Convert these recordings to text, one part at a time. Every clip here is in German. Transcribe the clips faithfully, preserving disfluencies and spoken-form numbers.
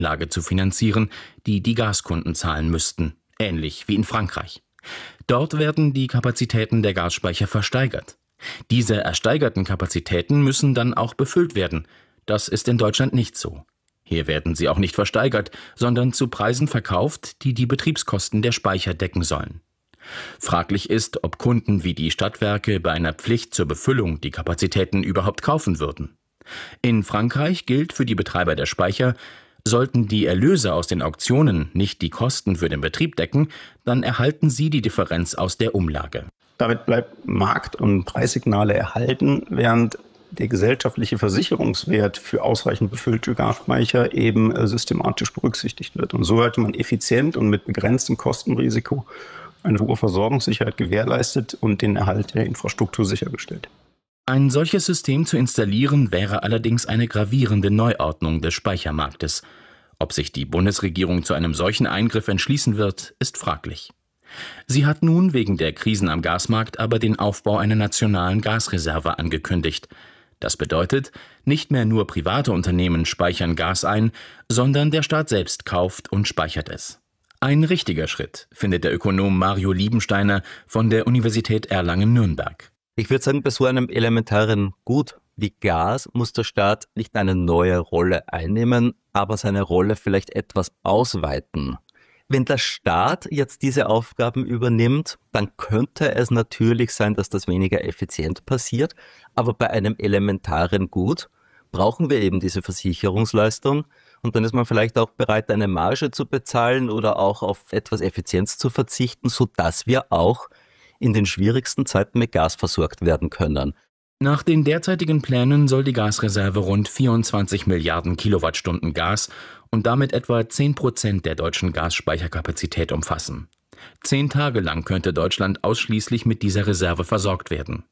Anlage zu finanzieren, die die Gaskunden zahlen müssten, ähnlich wie in Frankreich. Dort werden die Kapazitäten der Gasspeicher versteigert. Diese ersteigerten Kapazitäten müssen dann auch befüllt werden. Das ist in Deutschland nicht so. Hier werden sie auch nicht versteigert, sondern zu Preisen verkauft, die die Betriebskosten der Speicher decken sollen. Fraglich ist, ob Kunden wie die Stadtwerke bei einer Pflicht zur Befüllung die Kapazitäten überhaupt kaufen würden. In Frankreich gilt für die Betreiber der Speicher: Sollten die Erlöse aus den Auktionen nicht die Kosten für den Betrieb decken, dann erhalten sie die Differenz aus der Umlage. Damit bleibt Markt- und Preissignale erhalten, während der gesellschaftliche Versicherungswert für ausreichend befüllte Gasspeicher eben systematisch berücksichtigt wird. Und so halte man effizient und mit begrenztem Kostenrisiko eine hohe Versorgungssicherheit gewährleistet und den Erhalt der Infrastruktur sichergestellt. Ein solches System zu installieren, wäre allerdings eine gravierende Neuordnung des Speichermarktes. Ob sich die Bundesregierung zu einem solchen Eingriff entschließen wird, ist fraglich. Sie hat nun wegen der Krisen am Gasmarkt aber den Aufbau einer nationalen Gasreserve angekündigt. Das bedeutet, nicht mehr nur private Unternehmen speichern Gas ein, sondern der Staat selbst kauft und speichert es. Ein richtiger Schritt, findet der Ökonom Mario Liebensteiner von der Universität Erlangen-Nürnberg. Ich würde sagen, bei so einem elementaren Gut wie Gas muss der Staat nicht eine neue Rolle einnehmen, aber seine Rolle vielleicht etwas ausweiten. Wenn der Staat jetzt diese Aufgaben übernimmt, dann könnte es natürlich sein, dass das weniger effizient passiert. Aber bei einem elementaren Gut brauchen wir eben diese Versicherungsleistung. Und dann ist man vielleicht auch bereit, eine Marge zu bezahlen oder auch auf etwas Effizienz zu verzichten, sodass wir auch in den schwierigsten Zeiten mit Gas versorgt werden können. Nach den derzeitigen Plänen soll die Gasreserve rund vierundzwanzig Milliarden Kilowattstunden Gas und damit etwa zehn Prozent der deutschen Gasspeicherkapazität umfassen. Zehn Tage lang könnte Deutschland ausschließlich mit dieser Reserve versorgt werden.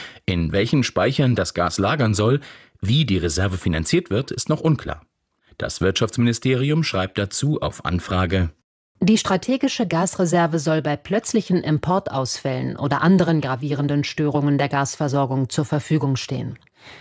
In welchen Speichern das Gas lagern soll, wie die Reserve finanziert wird, ist noch unklar. Das Wirtschaftsministerium schreibt dazu auf Anfrage: Die strategische Gasreserve soll bei plötzlichen Importausfällen oder anderen gravierenden Störungen der Gasversorgung zur Verfügung stehen.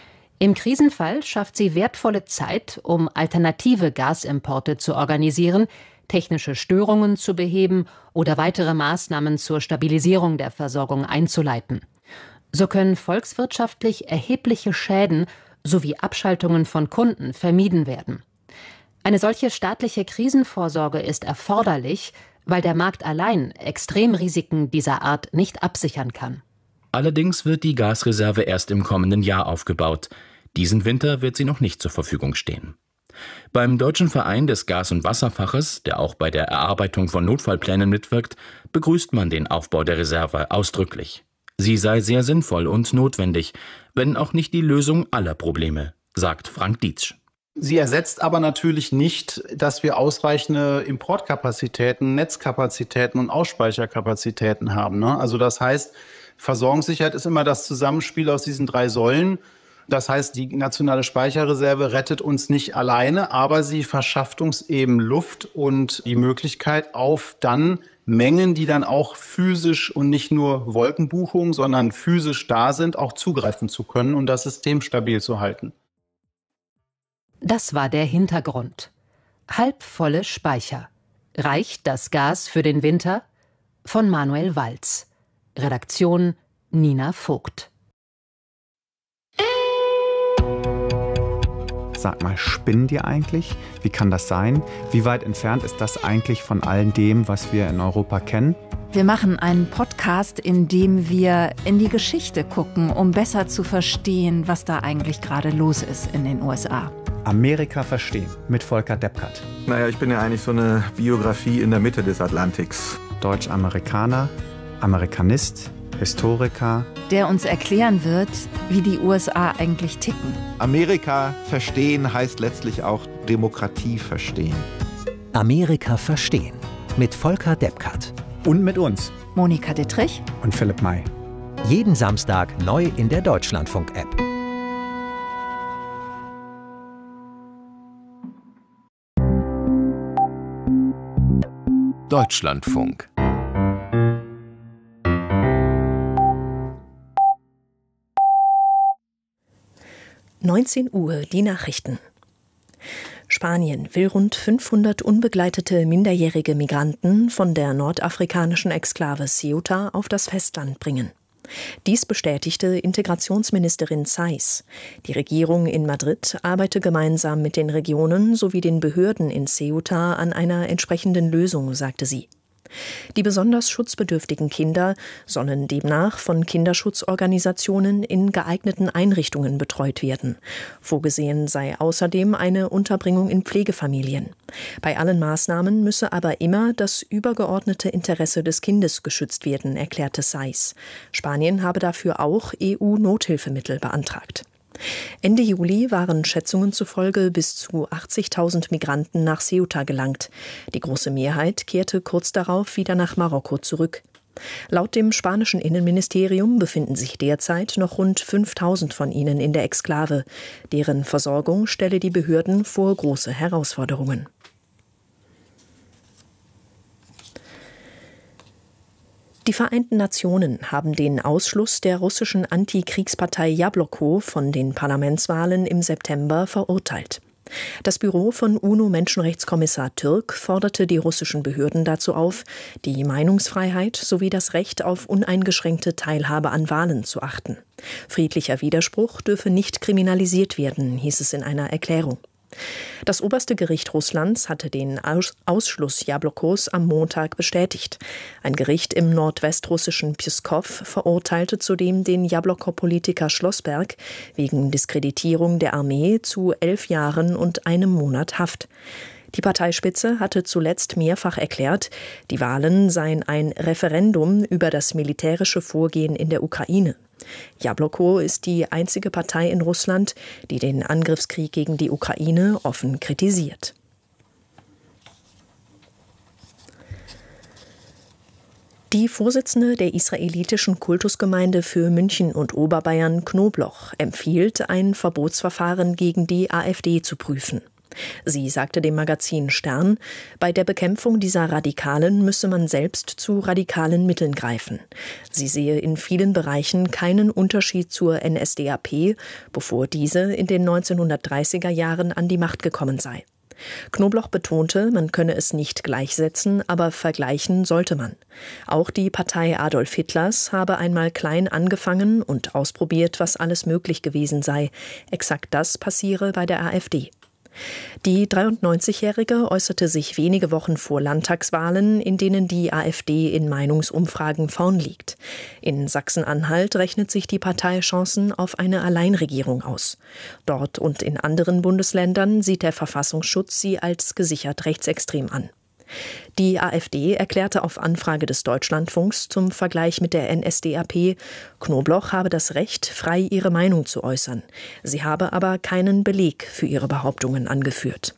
Im Krisenfall schafft sie wertvolle Zeit, um alternative Gasimporte zu organisieren, technische Störungen zu beheben oder weitere Maßnahmen zur Stabilisierung der Versorgung einzuleiten. So können volkswirtschaftlich erhebliche Schäden sowie Abschaltungen von Kunden vermieden werden. Eine solche staatliche Krisenvorsorge ist erforderlich, weil der Markt allein Extremrisiken dieser Art nicht absichern kann. Allerdings wird die Gasreserve erst im kommenden Jahr aufgebaut. Diesen Winter wird sie noch nicht zur Verfügung stehen. Beim Deutschen Verein des Gas- und Wasserfaches, der auch bei der Erarbeitung von Notfallplänen mitwirkt, begrüßt man den Aufbau der Reserve ausdrücklich. Sie sei sehr sinnvoll und notwendig, wenn auch nicht die Lösung aller Probleme, sagt Frank Dietsch. Sie ersetzt aber natürlich nicht, dass wir ausreichende Importkapazitäten, Netzkapazitäten und Ausspeicherkapazitäten haben, ne? Also das heißt, Versorgungssicherheit ist immer das Zusammenspiel aus diesen drei Säulen. Das heißt, die nationale Speicherreserve rettet uns nicht alleine, aber sie verschafft uns eben Luft und die Möglichkeit auf dann Mengen, die dann auch physisch und nicht nur Wolkenbuchung, sondern physisch da sind, auch zugreifen zu können und das System stabil zu halten. Das war der Hintergrund. Halbvolle Speicher. Reicht das Gas für den Winter? Von Manuel Walz. Redaktion Nina Vogt. Sag mal, spinnen die eigentlich? Wie kann das sein? Wie weit entfernt ist das eigentlich von all dem, was wir in Europa kennen? Wir machen einen Podcast, in dem wir in die Geschichte gucken, um besser zu verstehen, was da eigentlich gerade los ist in den U S A. Amerika verstehen mit Volker Deppkart. Naja, ich bin ja eigentlich so eine Biografie in der Mitte des Atlantiks. Deutsch-Amerikaner, Amerikanist, Historiker. Der uns erklären wird, wie die U S A eigentlich ticken. Amerika verstehen heißt letztlich auch Demokratie verstehen. Amerika verstehen mit Volker Deppkart. Und mit uns. Monika Dittrich und Philipp May. Jeden Samstag neu in der Deutschlandfunk-App. Deutschlandfunk. neunzehn Uhr, die Nachrichten. Spanien will rund fünfhundert unbegleitete minderjährige Migranten von der nordafrikanischen Exklave Ceuta auf das Festland bringen. Dies bestätigte Integrationsministerin Saiz. Die Regierung in Madrid arbeite gemeinsam mit den Regionen sowie den Behörden in Ceuta an einer entsprechenden Lösung, sagte sie. Die besonders schutzbedürftigen Kinder sollen demnach von Kinderschutzorganisationen in geeigneten Einrichtungen betreut werden. Vorgesehen sei außerdem eine Unterbringung in Pflegefamilien. Bei allen Maßnahmen müsse aber immer das übergeordnete Interesse des Kindes geschützt werden, erklärte Saiz. Spanien habe dafür auch E U-Nothilfemittel beantragt. Ende Juli waren Schätzungen zufolge bis zu achtzigtausend Migranten nach Ceuta gelangt. Die große Mehrheit kehrte kurz darauf wieder nach Marokko zurück. Laut dem spanischen Innenministerium befinden sich derzeit noch rund fünftausend von ihnen in der Exklave. Deren Versorgung stelle die Behörden vor große Herausforderungen. Die Vereinten Nationen haben den Ausschluss der russischen Antikriegspartei Jabloko von den Parlamentswahlen im September verurteilt. Das Büro von UNO-Menschenrechtskommissar Türk forderte die russischen Behörden dazu auf, die Meinungsfreiheit sowie das Recht auf uneingeschränkte Teilhabe an Wahlen zu achten. Friedlicher Widerspruch dürfe nicht kriminalisiert werden, hieß es in einer Erklärung. Das oberste Gericht Russlands hatte den Ausschluss Jablokos am Montag bestätigt. Ein Gericht im nordwestrussischen Pskow verurteilte zudem den Jabloko-Politiker Schlossberg wegen Diskreditierung der Armee zu elf Jahren und einem Monat Haft. Die Parteispitze hatte zuletzt mehrfach erklärt, die Wahlen seien ein Referendum über das militärische Vorgehen in der Ukraine. Jabloko ist die einzige Partei in Russland, die den Angriffskrieg gegen die Ukraine offen kritisiert. Die Vorsitzende der israelitischen Kultusgemeinde für München und Oberbayern, Knobloch, empfiehlt, ein Verbotsverfahren gegen die AfD zu prüfen. Sie sagte dem Magazin Stern, bei der Bekämpfung dieser Radikalen müsse man selbst zu radikalen Mitteln greifen. Sie sehe in vielen Bereichen keinen Unterschied zur N S D A P, bevor diese in den neunzehnhundertdreißiger Jahren an die Macht gekommen sei. Knobloch betonte, man könne es nicht gleichsetzen, aber vergleichen sollte man. Auch die Partei Adolf Hitlers habe einmal klein angefangen und ausprobiert, was alles möglich gewesen sei. Exakt das passiere bei der AfD. Die dreiundneunzigjährige äußerte sich wenige Wochen vor Landtagswahlen, in denen die AfD in Meinungsumfragen vorn liegt. In Sachsen-Anhalt rechnet sich die Partei Chancen auf eine Alleinregierung aus. Dort und in anderen Bundesländern sieht der Verfassungsschutz sie als gesichert rechtsextrem an. Die AfD erklärte auf Anfrage des Deutschlandfunks zum Vergleich mit der N S D A P, Knobloch habe das Recht, frei ihre Meinung zu äußern. Sie habe aber keinen Beleg für ihre Behauptungen angeführt.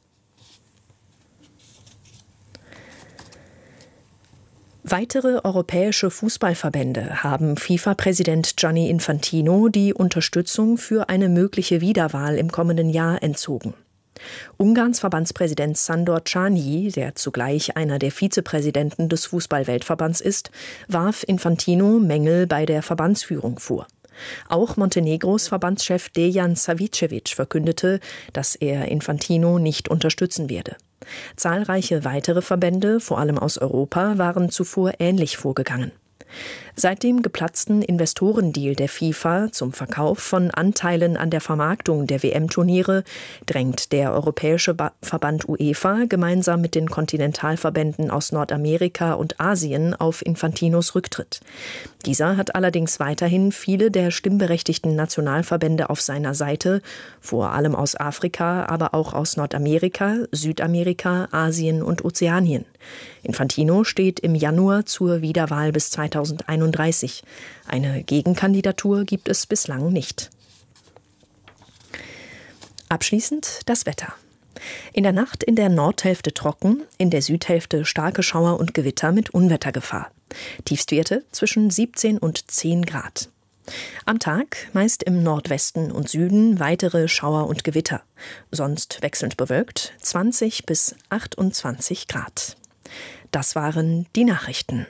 Weitere europäische Fußballverbände haben FIFA-Präsident Gianni Infantino die Unterstützung für eine mögliche Wiederwahl im kommenden Jahr entzogen. Ungarns Verbandspräsident Sándor Csányi, der zugleich einer der Vizepräsidenten des Fußball-Weltverbands ist, warf Infantino Mängel bei der Verbandsführung vor. Auch Montenegros Verbandschef Dejan Savicevic verkündete, dass er Infantino nicht unterstützen werde. Zahlreiche weitere Verbände, vor allem aus Europa, waren zuvor ähnlich vorgegangen. Seit dem geplatzten Investorendeal der FIFA zum Verkauf von Anteilen an der Vermarktung der W M-Turniere drängt der Europäische Verband UEFA gemeinsam mit den Kontinentalverbänden aus Nordamerika und Asien auf Infantinos Rücktritt. Dieser hat allerdings weiterhin viele der stimmberechtigten Nationalverbände auf seiner Seite, vor allem aus Afrika, aber auch aus Nordamerika, Südamerika, Asien und Ozeanien. Infantino steht im Januar zur Wiederwahl bis zweitausendeinunddreißig. Eine Gegenkandidatur gibt es bislang nicht. Abschließend das Wetter. In der Nacht in der Nordhälfte trocken, in der Südhälfte starke Schauer und Gewitter mit Unwettergefahr. Tiefstwerte zwischen siebzehn und zehn Grad. Am Tag meist im Nordwesten und Süden weitere Schauer und Gewitter. Sonst wechselnd bewölkt zwanzig bis achtundzwanzig Grad. Das waren die Nachrichten.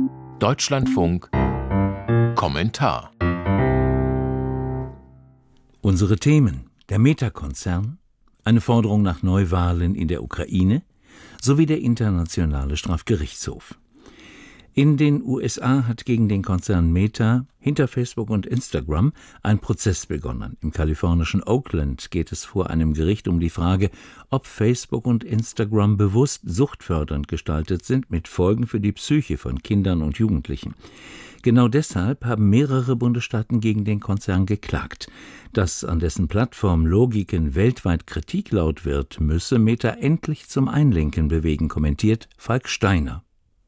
Deutschlandfunk Kommentar. Unsere Themen: der Meta-Konzern, eine Forderung nach Neuwahlen in der Ukraine sowie der Internationale Strafgerichtshof. In den U S A hat gegen den Konzern Meta hinter Facebook und Instagram ein Prozess begonnen. Im kalifornischen Oakland geht es vor einem Gericht um die Frage, ob Facebook und Instagram bewusst suchtfördernd gestaltet sind, mit Folgen für die Psyche von Kindern und Jugendlichen. Genau deshalb haben mehrere Bundesstaaten gegen den Konzern geklagt. Dass an dessen Plattform Logiken weltweit Kritik laut wird, müsse Meta endlich zum Einlenken bewegen, kommentiert Falk Steiner.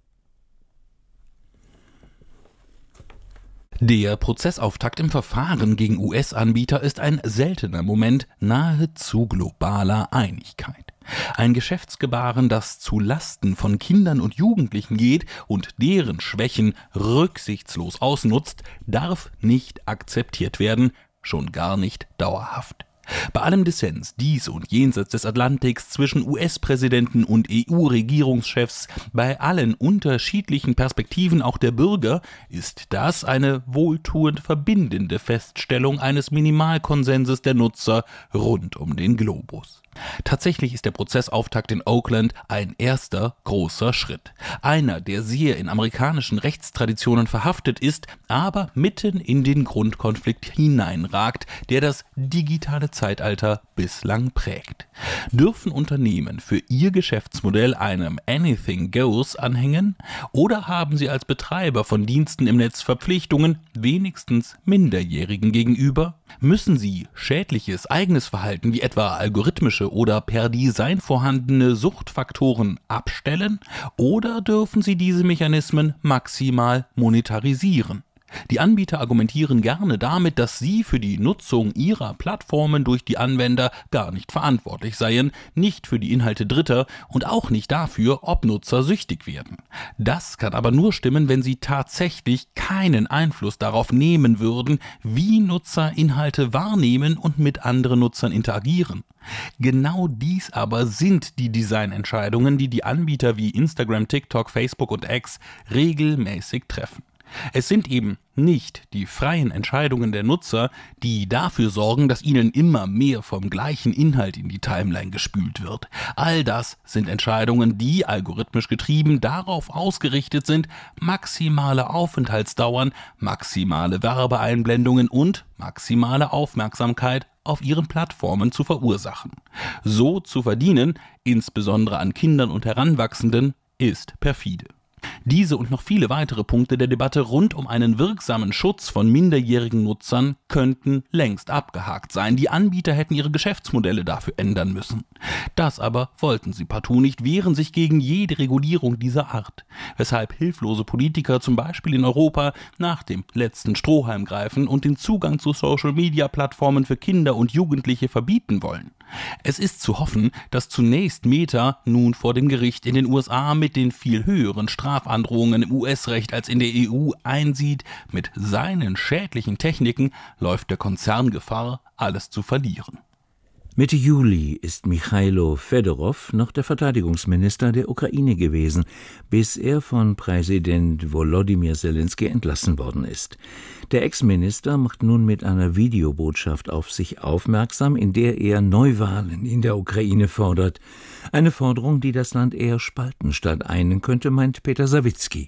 Der Prozessauftakt im Verfahren gegen U S-Anbieter ist ein seltener Moment nahezu globaler Einigkeit. Ein Geschäftsgebaren, das zu Lasten von Kindern und Jugendlichen geht und deren Schwächen rücksichtslos ausnutzt, darf nicht akzeptiert werden, schon gar nicht dauerhaft. Bei allem Dissens dies und jenseits des Atlantiks zwischen U S-Präsidenten und E U-Regierungschefs, bei allen unterschiedlichen Perspektiven auch der Bürger, ist das eine wohltuend verbindende Feststellung eines Minimalkonsenses der Nutzer rund um den Globus. Tatsächlich ist der Prozessauftakt in Oakland ein erster großer Schritt. Einer, der sehr in amerikanischen Rechtstraditionen verhaftet ist, aber mitten in den Grundkonflikt hineinragt, der das digitale Zeitalter bislang prägt. Dürfen Unternehmen für ihr Geschäftsmodell einem Anything Goes anhängen oder haben sie als Betreiber von Diensten im Netz Verpflichtungen, wenigstens Minderjährigen gegenüber? Müssen sie schädliches eigenes Verhalten wie etwa algorithmische oder per Design vorhandene Suchtfaktoren abstellen oder dürfen sie diese Mechanismen maximal monetarisieren? Die Anbieter argumentieren gerne damit, dass sie für die Nutzung ihrer Plattformen durch die Anwender gar nicht verantwortlich seien, nicht für die Inhalte Dritter und auch nicht dafür, ob Nutzer süchtig werden. Das kann aber nur stimmen, wenn sie tatsächlich keinen Einfluss darauf nehmen würden, wie Nutzer Inhalte wahrnehmen und mit anderen Nutzern interagieren. Genau dies aber sind die Designentscheidungen, die die Anbieter wie Instagram, TikTok, Facebook und X regelmäßig treffen. Es sind eben nicht die freien Entscheidungen der Nutzer, die dafür sorgen, dass ihnen immer mehr vom gleichen Inhalt in die Timeline gespült wird. All das sind Entscheidungen, die, algorithmisch getrieben, darauf ausgerichtet sind, maximale Aufenthaltsdauern, maximale Werbeeinblendungen und maximale Aufmerksamkeit auf ihren Plattformen zu verursachen. So zu verdienen, insbesondere an Kindern und Heranwachsenden, ist perfide. Diese und noch viele weitere Punkte der Debatte rund um einen wirksamen Schutz von minderjährigen Nutzern könnten längst abgehakt sein. Die Anbieter hätten ihre Geschäftsmodelle dafür ändern müssen. Das aber wollten sie partout nicht, wehren sich gegen jede Regulierung dieser Art. Weshalb hilflose Politiker zum Beispiel in Europa nach dem letzten Strohhalm greifen und den Zugang zu Social-Media-Plattformen für Kinder und Jugendliche verbieten wollen. Es ist zu hoffen, dass zunächst Meta nun vor dem Gericht in den U S A mit den viel höheren Strafandrohungen im U S-Recht als in der E U einsieht. Mit seinen schädlichen Techniken läuft der Konzern Gefahr, alles zu verlieren. Mitte Juli ist Michailo Fedorov noch der Verteidigungsminister der Ukraine gewesen, bis er von Präsident Volodymyr Zelensky entlassen worden ist. Der Ex-Minister macht nun mit einer Videobotschaft auf sich aufmerksam, in der er Neuwahlen in der Ukraine fordert. Eine Forderung, die das Land eher spalten statt einen könnte, meint Peter Sawicki.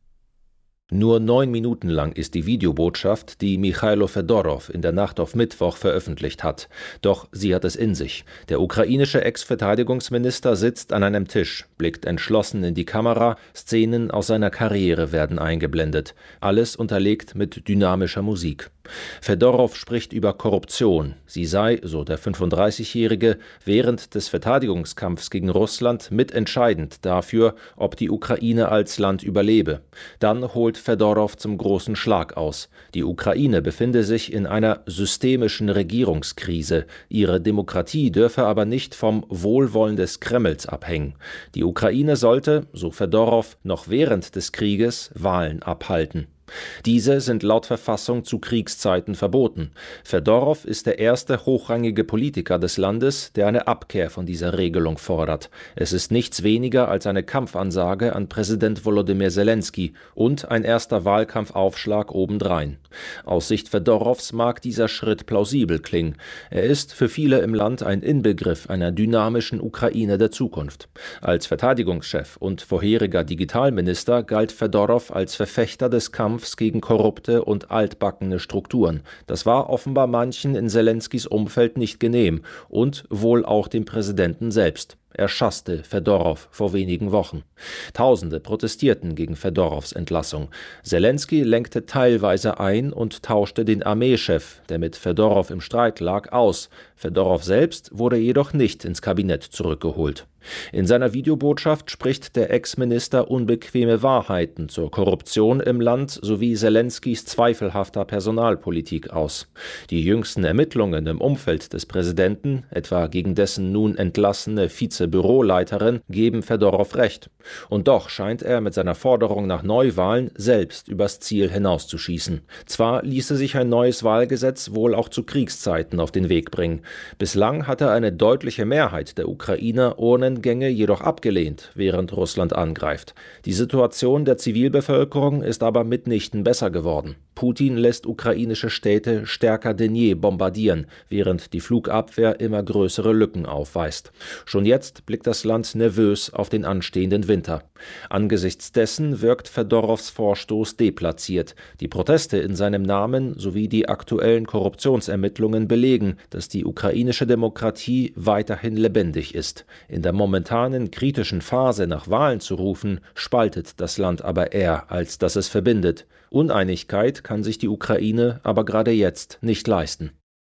Nur neun Minuten lang ist die Videobotschaft, die Michailo Fedorov in der Nacht auf Mittwoch veröffentlicht hat. Doch sie hat es in sich. Der ukrainische Ex-Verteidigungsminister sitzt an einem Tisch, blickt entschlossen in die Kamera, Szenen aus seiner Karriere werden eingeblendet. Alles unterlegt mit dynamischer Musik. Fedorov spricht über Korruption. Sie sei, so der fünfunddreißigjährige, während des Verteidigungskampfs gegen Russland mitentscheidend dafür, ob die Ukraine als Land überlebe. Dann holt Fedorov zum großen Schlag aus. Die Ukraine befinde sich in einer systemischen Regierungskrise. Ihre Demokratie dürfe aber nicht vom Wohlwollen des Kremls abhängen. Die Ukraine sollte, so Fedorov, noch während des Krieges Wahlen abhalten. Diese sind laut Verfassung zu Kriegszeiten verboten. Fedorow ist der erste hochrangige Politiker des Landes, der eine Abkehr von dieser Regelung fordert. Es ist nichts weniger als eine Kampfansage an Präsident Volodymyr Zelensky und ein erster Wahlkampfaufschlag obendrein. Aus Sicht Fedorows mag dieser Schritt plausibel klingen. Er ist für viele im Land ein Inbegriff einer dynamischen Ukraine der Zukunft. Als Verteidigungschef und vorheriger Digitalminister galt Fedorow als Verfechter des Kampfs gegen korrupte und altbackene Strukturen. Das war offenbar manchen in Zelenskys Umfeld nicht genehm und wohl auch dem Präsidenten selbst. Er schasste Fedorow vor wenigen Wochen. Tausende protestierten gegen Fedorows Entlassung. Zelensky lenkte teilweise ein und tauschte den Armeechef, der mit Fedorow im Streit lag, aus. Fedorow selbst wurde jedoch nicht ins Kabinett zurückgeholt. In seiner Videobotschaft spricht der Ex-Minister unbequeme Wahrheiten zur Korruption im Land sowie Zelenskys zweifelhafter Personalpolitik aus. Die jüngsten Ermittlungen im Umfeld des Präsidenten, etwa gegen dessen nun entlassene Vize-Büroleiterin, geben Fedorow recht. Und doch scheint er mit seiner Forderung nach Neuwahlen selbst übers Ziel hinauszuschießen. Zwar ließe sich ein neues Wahlgesetz wohl auch zu Kriegszeiten auf den Weg bringen. Bislang hat er eine deutliche Mehrheit der Ukrainer ohne Gänge jedoch abgelehnt, während Russland angreift. Die Situation der Zivilbevölkerung ist aber mitnichten besser geworden. Putin lässt ukrainische Städte stärker denn je bombardieren, während die Flugabwehr immer größere Lücken aufweist. Schon jetzt blickt das Land nervös auf den anstehenden Winter. Angesichts dessen wirkt Fedorows Vorstoß deplatziert. Die Proteste in seinem Namen sowie die aktuellen Korruptionsermittlungen belegen, dass die ukrainische Demokratie weiterhin lebendig ist. In der momentanen kritischen Phase nach Wahlen zu rufen, spaltet das Land aber eher, als dass es verbindet. Uneinigkeit kann sich die Ukraine aber gerade jetzt nicht leisten.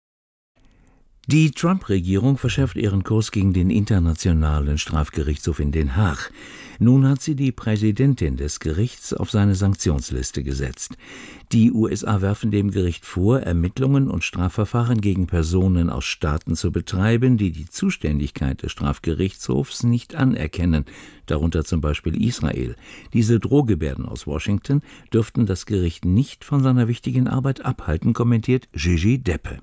Die Trump-Regierung verschärft ihren Kurs gegen den Internationalen Strafgerichtshof in Den Haag. Nun hat sie die Präsidentin des Gerichts auf seine Sanktionsliste gesetzt. Die U S A werfen dem Gericht vor, Ermittlungen und Strafverfahren gegen Personen aus Staaten zu betreiben, die die Zuständigkeit des Strafgerichtshofs nicht anerkennen, darunter zum Beispiel Israel. Diese Drohgebärden aus Washington dürften das Gericht nicht von seiner wichtigen Arbeit abhalten, kommentiert Gigi Deppe.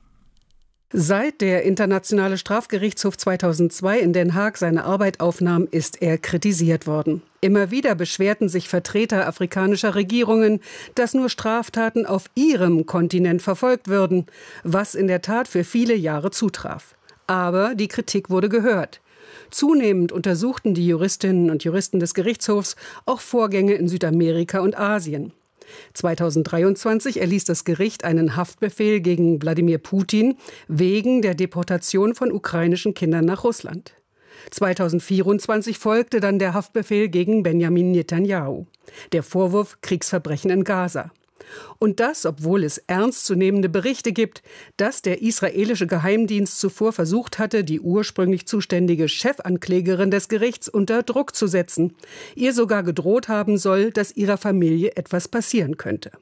Seit der Internationale Strafgerichtshof zweitausendzwei in Den Haag seine Arbeit aufnahm, ist er kritisiert worden. Immer wieder beschwerten sich Vertreter afrikanischer Regierungen, dass nur Straftaten auf ihrem Kontinent verfolgt würden, was in der Tat für viele Jahre zutraf. Aber die Kritik wurde gehört. Zunehmend untersuchten die Juristinnen und Juristen des Gerichtshofs auch Vorgänge in Südamerika und Asien. zweitausenddreiundzwanzig erließ das Gericht einen Haftbefehl gegen Wladimir Putin wegen der Deportation von ukrainischen Kindern nach Russland. zweitausendvierundzwanzig folgte dann der Haftbefehl gegen Benjamin Netanyahu. Der Vorwurf Kriegsverbrechen in Gaza. Und das, obwohl es ernstzunehmende Berichte gibt, dass der israelische Geheimdienst zuvor versucht hatte, die ursprünglich zuständige Chefanklägerin des Gerichts unter Druck zu setzen, ihr sogar gedroht haben soll, dass ihrer Familie etwas passieren könnte.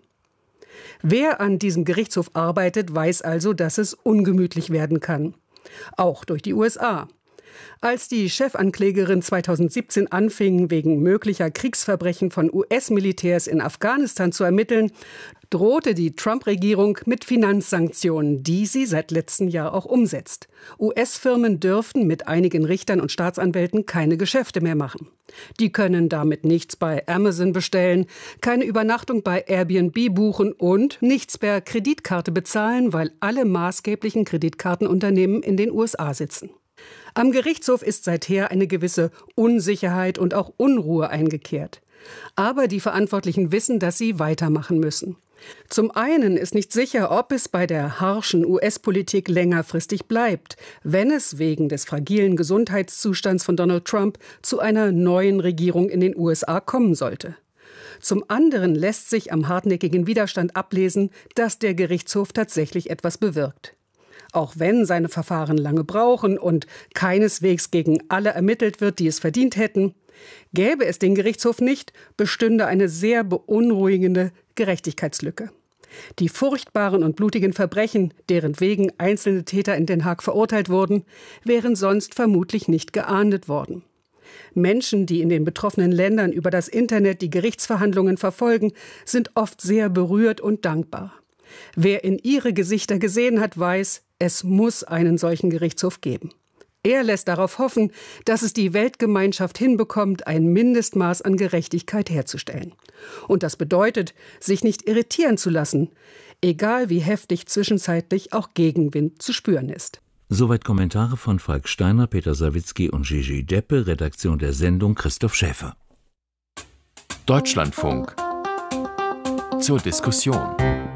Wer an diesem Gerichtshof arbeitet, weiß also, dass es ungemütlich werden kann. Auch durch die U S A. Als die Chefanklägerin zweitausendsiebzehn anfing, wegen möglicher Kriegsverbrechen von U S-Militärs in Afghanistan zu ermitteln, drohte die Trump-Regierung mit Finanzsanktionen, die sie seit letztem Jahr auch umsetzt. U S-Firmen dürfen mit einigen Richtern und Staatsanwälten keine Geschäfte mehr machen. Die können damit nichts bei Amazon bestellen, keine Übernachtung bei Airbnb buchen und nichts per Kreditkarte bezahlen, weil alle maßgeblichen Kreditkartenunternehmen in den U S A sitzen. Am Gerichtshof ist seither eine gewisse Unsicherheit und auch Unruhe eingekehrt. Aber die Verantwortlichen wissen, dass sie weitermachen müssen. Zum einen ist nicht sicher, ob es bei der harschen U S-Politik längerfristig bleibt, wenn es wegen des fragilen Gesundheitszustands von Donald Trump zu einer neuen Regierung in den U S A kommen sollte. Zum anderen lässt sich am hartnäckigen Widerstand ablesen, dass der Gerichtshof tatsächlich etwas bewirkt. Auch wenn seine Verfahren lange brauchen und keineswegs gegen alle ermittelt wird, die es verdient hätten, gäbe es den Gerichtshof nicht, bestünde eine sehr beunruhigende Gerechtigkeitslücke. Die furchtbaren und blutigen Verbrechen, deren wegen einzelne Täter in Den Haag verurteilt wurden, wären sonst vermutlich nicht geahndet worden. Menschen, die in den betroffenen Ländern über das Internet die Gerichtsverhandlungen verfolgen, sind oft sehr berührt und dankbar. Wer in ihre Gesichter gesehen hat, weiß, es muss einen solchen Gerichtshof geben. Er lässt darauf hoffen, dass es die Weltgemeinschaft hinbekommt, ein Mindestmaß an Gerechtigkeit herzustellen. Und das bedeutet, sich nicht irritieren zu lassen, egal wie heftig zwischenzeitlich auch Gegenwind zu spüren ist. Soweit Kommentare von Falk Steiner, Peter Sawicki und Gigi Deppe, Redaktion der Sendung Christoph Schäfer. Deutschlandfunk zur Diskussion.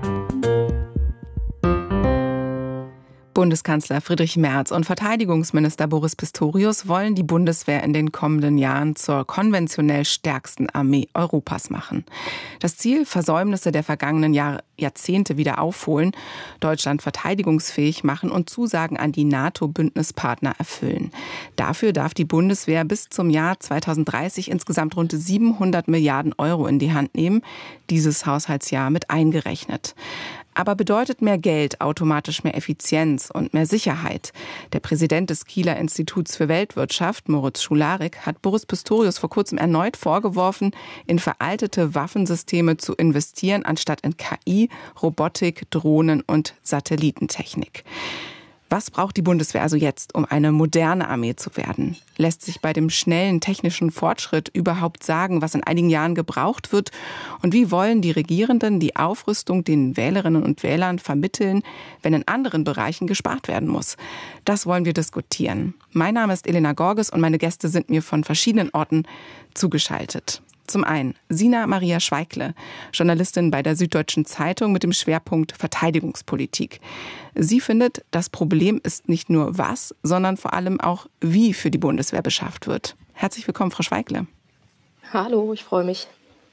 Bundeskanzler Friedrich Merz und Verteidigungsminister Boris Pistorius wollen die Bundeswehr in den kommenden Jahren zur konventionell stärksten Armee Europas machen. Das Ziel: Versäumnisse der vergangenen Jahr, Jahrzehnte wieder aufholen, Deutschland verteidigungsfähig machen und Zusagen an die NATO-Bündnispartner erfüllen. Dafür darf die Bundeswehr bis zum Jahr zweitausenddreißig insgesamt rund siebenhundert Milliarden Euro in die Hand nehmen, dieses Haushaltsjahr mit eingerechnet. Aber bedeutet mehr Geld automatisch mehr Effizienz und mehr Sicherheit? Der Präsident des Kieler Instituts für Weltwirtschaft, Moritz Schularik, hat Boris Pistorius vor kurzem erneut vorgeworfen, in veraltete Waffensysteme zu investieren, anstatt in K I, Robotik, Drohnen und Satellitentechnik. Was braucht die Bundeswehr also jetzt, um eine moderne Armee zu werden? Lässt sich bei dem schnellen technischen Fortschritt überhaupt sagen, was in einigen Jahren gebraucht wird? Und wie wollen die Regierenden die Aufrüstung den Wählerinnen und Wählern vermitteln, wenn in anderen Bereichen gespart werden muss? Das wollen wir diskutieren. Mein Name ist Elena Gorges und meine Gäste sind mir von verschiedenen Orten zugeschaltet. Zum einen Sina Maria Schweigle, Journalistin bei der Süddeutschen Zeitung mit dem Schwerpunkt Verteidigungspolitik. Sie findet, das Problem ist nicht nur was, sondern vor allem auch wie für die Bundeswehr beschafft wird. Herzlich willkommen, Frau Schweigle. Hallo, ich freue mich.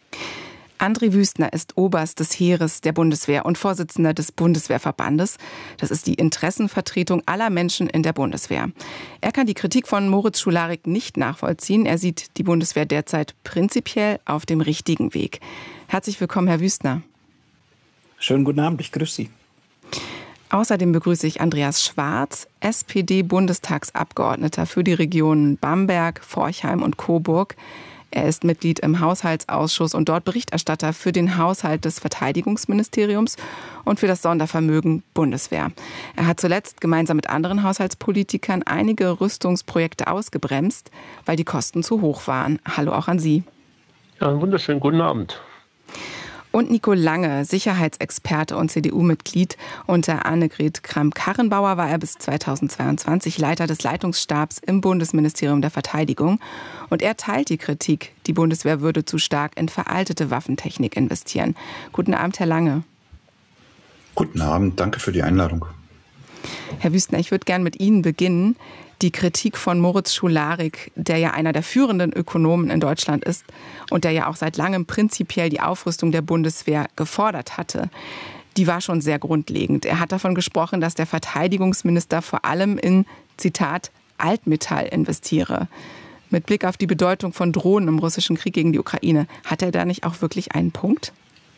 André Wüstner ist Oberst des Heeres der Bundeswehr und Vorsitzender des Bundeswehrverbandes. Das ist die Interessenvertretung aller Menschen in der Bundeswehr. Er kann die Kritik von Moritz Schularik nicht nachvollziehen. Er sieht die Bundeswehr derzeit prinzipiell auf dem richtigen Weg. Herzlich willkommen, Herr Wüstner. Schönen guten Abend, ich grüße Sie. Außerdem begrüße ich Andreas Schwarz, S P D-Bundestagsabgeordneter für die Regionen Bamberg, Forchheim und Coburg. Er ist Mitglied im Haushaltsausschuss und dort Berichterstatter für den Haushalt des Verteidigungsministeriums und für das Sondervermögen Bundeswehr. Er hat zuletzt gemeinsam mit anderen Haushaltspolitikern einige Rüstungsprojekte ausgebremst, weil die Kosten zu hoch waren. Hallo auch an Sie. Ja, einen wunderschönen guten Abend. Und Nico Lange, Sicherheitsexperte und C D U-Mitglied. Unter Annegret Kramp-Karrenbauer war er bis zweitausendzweiundzwanzig Leiter des Leitungsstabs im Bundesministerium der Verteidigung. Und er teilt die Kritik, die Bundeswehr würde zu stark in veraltete Waffentechnik investieren. Guten Abend, Herr Lange. Guten Abend, danke für die Einladung. Herr Wüstner, ich würde gern mit Ihnen beginnen. Die Kritik von Moritz Schularik, der ja einer der führenden Ökonomen in Deutschland ist und der ja auch seit langem prinzipiell die Aufrüstung der Bundeswehr gefordert hatte, die war schon sehr grundlegend. Er hat davon gesprochen, dass der Verteidigungsminister vor allem in, Zitat, Altmetall investiere. Mit Blick auf die Bedeutung von Drohnen im russischen Krieg gegen die Ukraine, hat er da nicht auch wirklich einen Punkt?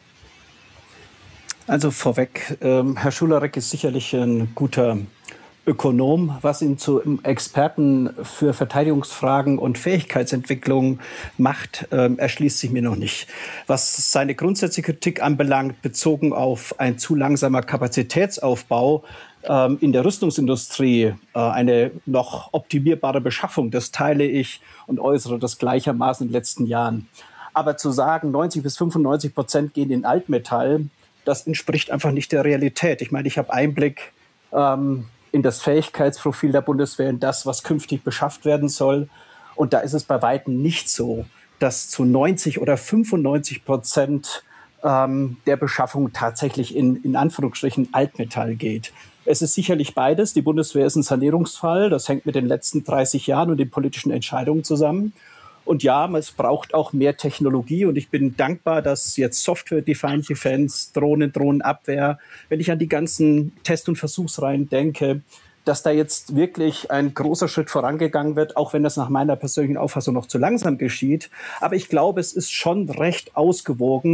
Also vorweg, ähm, Herr Schularik ist sicherlich ein guter Ökonom. Was ihn zum Experten für Verteidigungsfragen und Fähigkeitsentwicklung macht, äh, erschließt sich mir noch nicht. Was seine grundsätzliche Kritik anbelangt, bezogen auf ein zu langsamer Kapazitätsaufbau ähm, in der Rüstungsindustrie, äh, eine noch optimierbare Beschaffung, das teile ich und äußere das gleichermaßen in den letzten Jahren. Aber zu sagen, neunzig bis fünfundneunzig Prozent gehen in Altmetall, das entspricht einfach nicht der Realität. Ich meine, ich habe Einblick ähm, in das Fähigkeitsprofil der Bundeswehr, in das, was künftig beschafft werden soll. Und da ist es bei Weitem nicht so, dass zu neunzig oder fünfundneunzig Prozent ähm, der Beschaffung tatsächlich in, in Anführungsstrichen Altmetall geht. Es ist sicherlich beides. Die Bundeswehr ist ein Sanierungsfall. Das hängt mit den letzten dreißig Jahren und den politischen Entscheidungen zusammen. Und ja, es braucht auch mehr Technologie. Und ich bin dankbar, dass jetzt Software-Defined Defense, Drohnen, Drohnenabwehr, wenn ich an die ganzen Test- und Versuchsreihen denke, dass da jetzt wirklich ein großer Schritt vorangegangen wird, auch wenn das nach meiner persönlichen Auffassung noch zu langsam geschieht. Aber ich glaube, es ist schon recht ausgewogen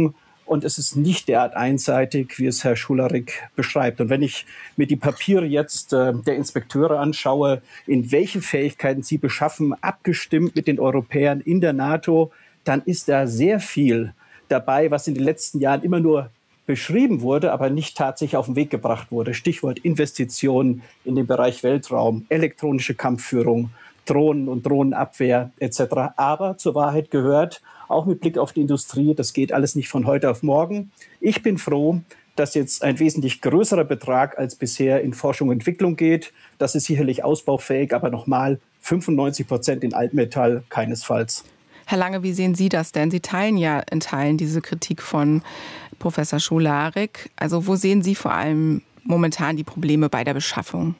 Und es ist nicht derart einseitig, wie es Herr Schularik beschreibt. Und wenn ich mir die Papiere jetzt äh, der Inspekteure anschaue, in welche Fähigkeiten sie beschaffen, abgestimmt mit den Europäern in der NATO, dann ist da sehr viel dabei, was in den letzten Jahren immer nur beschrieben wurde, aber nicht tatsächlich auf den Weg gebracht wurde. Stichwort Investitionen in den Bereich Weltraum, elektronische Kampfführung, Drohnen und Drohnenabwehr et cetera. Aber zur Wahrheit gehört, auch mit Blick auf die Industrie, das geht alles nicht von heute auf morgen. Ich bin froh, dass jetzt ein wesentlich größerer Betrag als bisher in Forschung und Entwicklung geht. Das ist sicherlich ausbaufähig, aber nochmal fünfundneunzig Prozent in Altmetall keinesfalls. Herr Lange, wie sehen Sie das denn? Sie teilen ja in Teilen diese Kritik von Professor Schularik. Also wo sehen Sie vor allem momentan die Probleme bei der Beschaffung?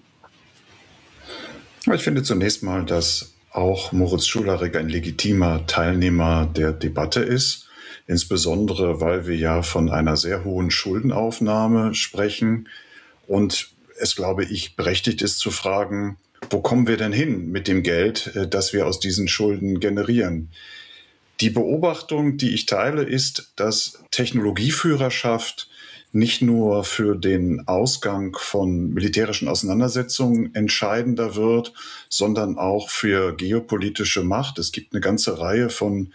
Ich finde zunächst mal, dass auch Moritz Schularik ein legitimer Teilnehmer der Debatte ist, insbesondere weil wir ja von einer sehr hohen Schuldenaufnahme sprechen und es, glaube ich, berechtigt ist zu fragen, wo kommen wir denn hin mit dem Geld, das wir aus diesen Schulden generieren? Die Beobachtung, die ich teile, ist, dass Technologieführerschaft nicht nur für den Ausgang von militärischen Auseinandersetzungen entscheidender wird, sondern auch für geopolitische Macht. Es gibt eine ganze Reihe von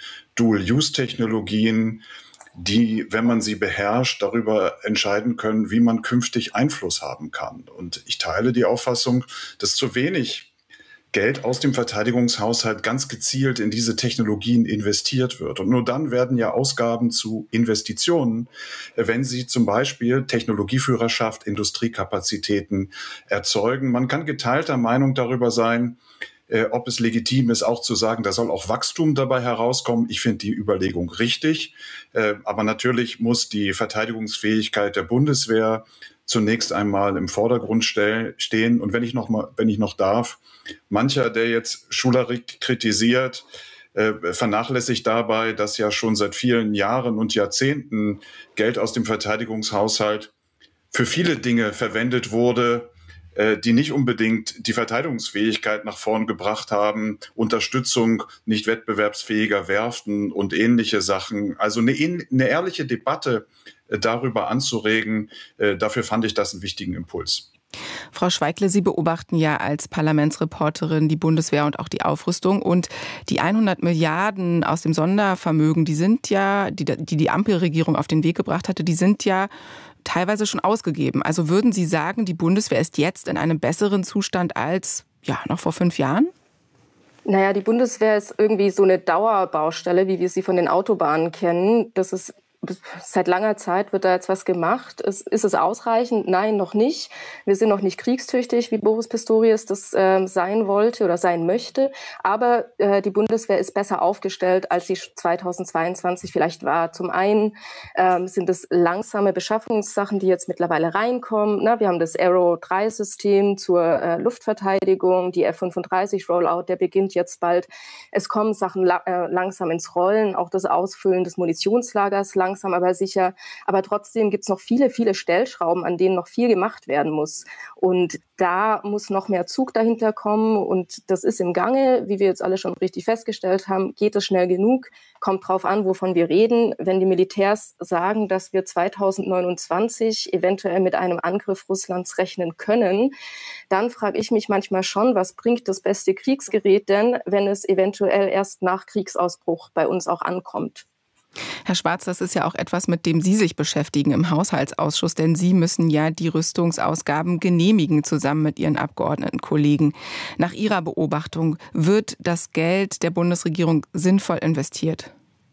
Dual-Use-Technologien, die, wenn man sie beherrscht, darüber entscheiden können, wie man künftig Einfluss haben kann. Und ich teile die Auffassung, dass zu wenig Geld aus dem Verteidigungshaushalt ganz gezielt in diese Technologien investiert wird. Und nur dann werden ja Ausgaben zu Investitionen, wenn sie zum Beispiel Technologieführerschaft, Industriekapazitäten erzeugen. Man kann geteilter Meinung darüber sein, äh, ob es legitim ist, auch zu sagen, da soll auch Wachstum dabei herauskommen. Ich finde die Überlegung richtig. Äh, aber natürlich muss die Verteidigungsfähigkeit der Bundeswehr zunächst einmal im Vordergrund stell, stehen. Und wenn ich noch mal, wenn ich noch darf, mancher, der jetzt Schularik kritisiert, äh, vernachlässigt dabei, dass ja schon seit vielen Jahren und Jahrzehnten Geld aus dem Verteidigungshaushalt für viele Dinge verwendet wurde, äh, die nicht unbedingt die Verteidigungsfähigkeit nach vorn gebracht haben, Unterstützung nicht wettbewerbsfähiger Werften und ähnliche Sachen. Also eine, eine ehrliche Debatte darüber anzuregen, dafür fand ich das einen wichtigen Impuls. Frau Schweigle, Sie beobachten ja als Parlamentsreporterin die Bundeswehr und auch die Aufrüstung. Und die hundert Milliarden aus dem Sondervermögen, die sind ja, die die, die Ampelregierung auf den Weg gebracht hatte, die sind ja teilweise schon ausgegeben. Also würden Sie sagen, die Bundeswehr ist jetzt in einem besseren Zustand als ja noch vor fünf Jahren? Naja, die Bundeswehr ist irgendwie so eine Dauerbaustelle, wie wir sie von den Autobahnen kennen. Das ist Seit langer Zeit wird da jetzt was gemacht. Ist, ist es ausreichend? Nein, noch nicht. Wir sind noch nicht kriegstüchtig, wie Boris Pistorius das äh, sein wollte oder sein möchte. Aber äh, die Bundeswehr ist besser aufgestellt, als sie zweitausendzweiundzwanzig vielleicht war. Zum einen ähm, sind es langsame Beschaffungssachen, die jetzt mittlerweile reinkommen. Na, wir haben das Arrow drei System zur äh, Luftverteidigung, die F fünfunddreißig Rollout, der beginnt jetzt bald. Es kommen Sachen la- äh, langsam ins Rollen, auch das Ausfüllen des Munitionslagers langsam. Langsam, aber sicher. Aber trotzdem gibt es noch viele, viele Stellschrauben, an denen noch viel gemacht werden muss. Und da muss noch mehr Zug dahinter kommen. Und das ist im Gange, wie wir jetzt alle schon richtig festgestellt haben. Geht es schnell genug? Kommt drauf an, wovon wir reden. Wenn die Militärs sagen, dass wir zweitausendneunundzwanzig eventuell mit einem Angriff Russlands rechnen können, dann frage ich mich manchmal schon, was bringt das beste Kriegsgerät denn, wenn es eventuell erst nach Kriegsausbruch bei uns auch ankommt? Herr Schwarz, das ist ja auch etwas, mit dem Sie sich beschäftigen im Haushaltsausschuss, denn Sie müssen ja die Rüstungsausgaben genehmigen, zusammen mit Ihren Abgeordnetenkollegen. Nach Ihrer Beobachtung, wird das Geld der Bundesregierung sinnvoll investiert?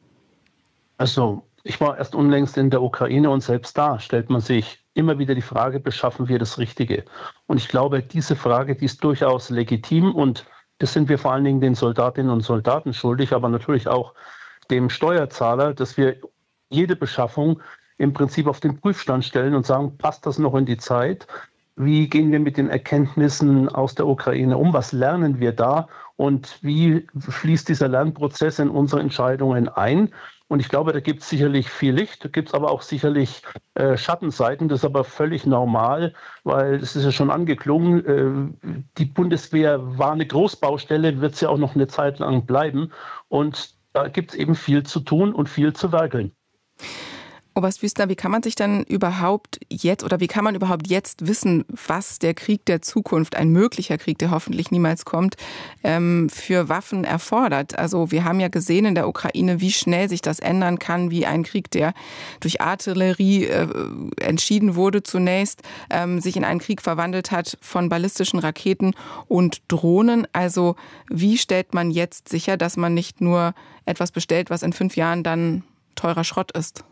Also, ich war erst unlängst in der Ukraine und selbst da stellt man sich immer wieder die Frage, beschaffen wir das Richtige? Und ich glaube, diese Frage, die ist durchaus legitim und das sind wir vor allen Dingen den Soldatinnen und Soldaten schuldig, aber natürlich auch dem Steuerzahler, dass wir jede Beschaffung im Prinzip auf den Prüfstand stellen und sagen, passt das noch in die Zeit? Wie gehen wir mit den Erkenntnissen aus der Ukraine um? Was lernen wir da? Und wie fließt dieser Lernprozess in unsere Entscheidungen ein? Und ich glaube, da gibt es sicherlich viel Licht, da gibt es aber auch sicherlich äh, Schattenseiten. Das ist aber völlig normal, weil es ist ja schon angeklungen, äh, die Bundeswehr war eine Großbaustelle, wird sie ja auch noch eine Zeit lang bleiben. Und da gibt es eben viel zu tun und viel zu werkeln. Oberst Wüstner, wie kann man sich dann überhaupt jetzt oder wie kann man überhaupt jetzt wissen, was der Krieg der Zukunft, ein möglicher Krieg, der hoffentlich niemals kommt, ähm, für Waffen erfordert? Also wir haben ja gesehen in der Ukraine, wie schnell sich das ändern kann, wie ein Krieg, der durch Artillerie äh, entschieden wurde zunächst, ähm, sich in einen Krieg verwandelt hat von ballistischen Raketen und Drohnen. Also wie stellt man jetzt sicher, dass man nicht nur etwas bestellt, was in fünf Jahren dann teurer Schrott ist?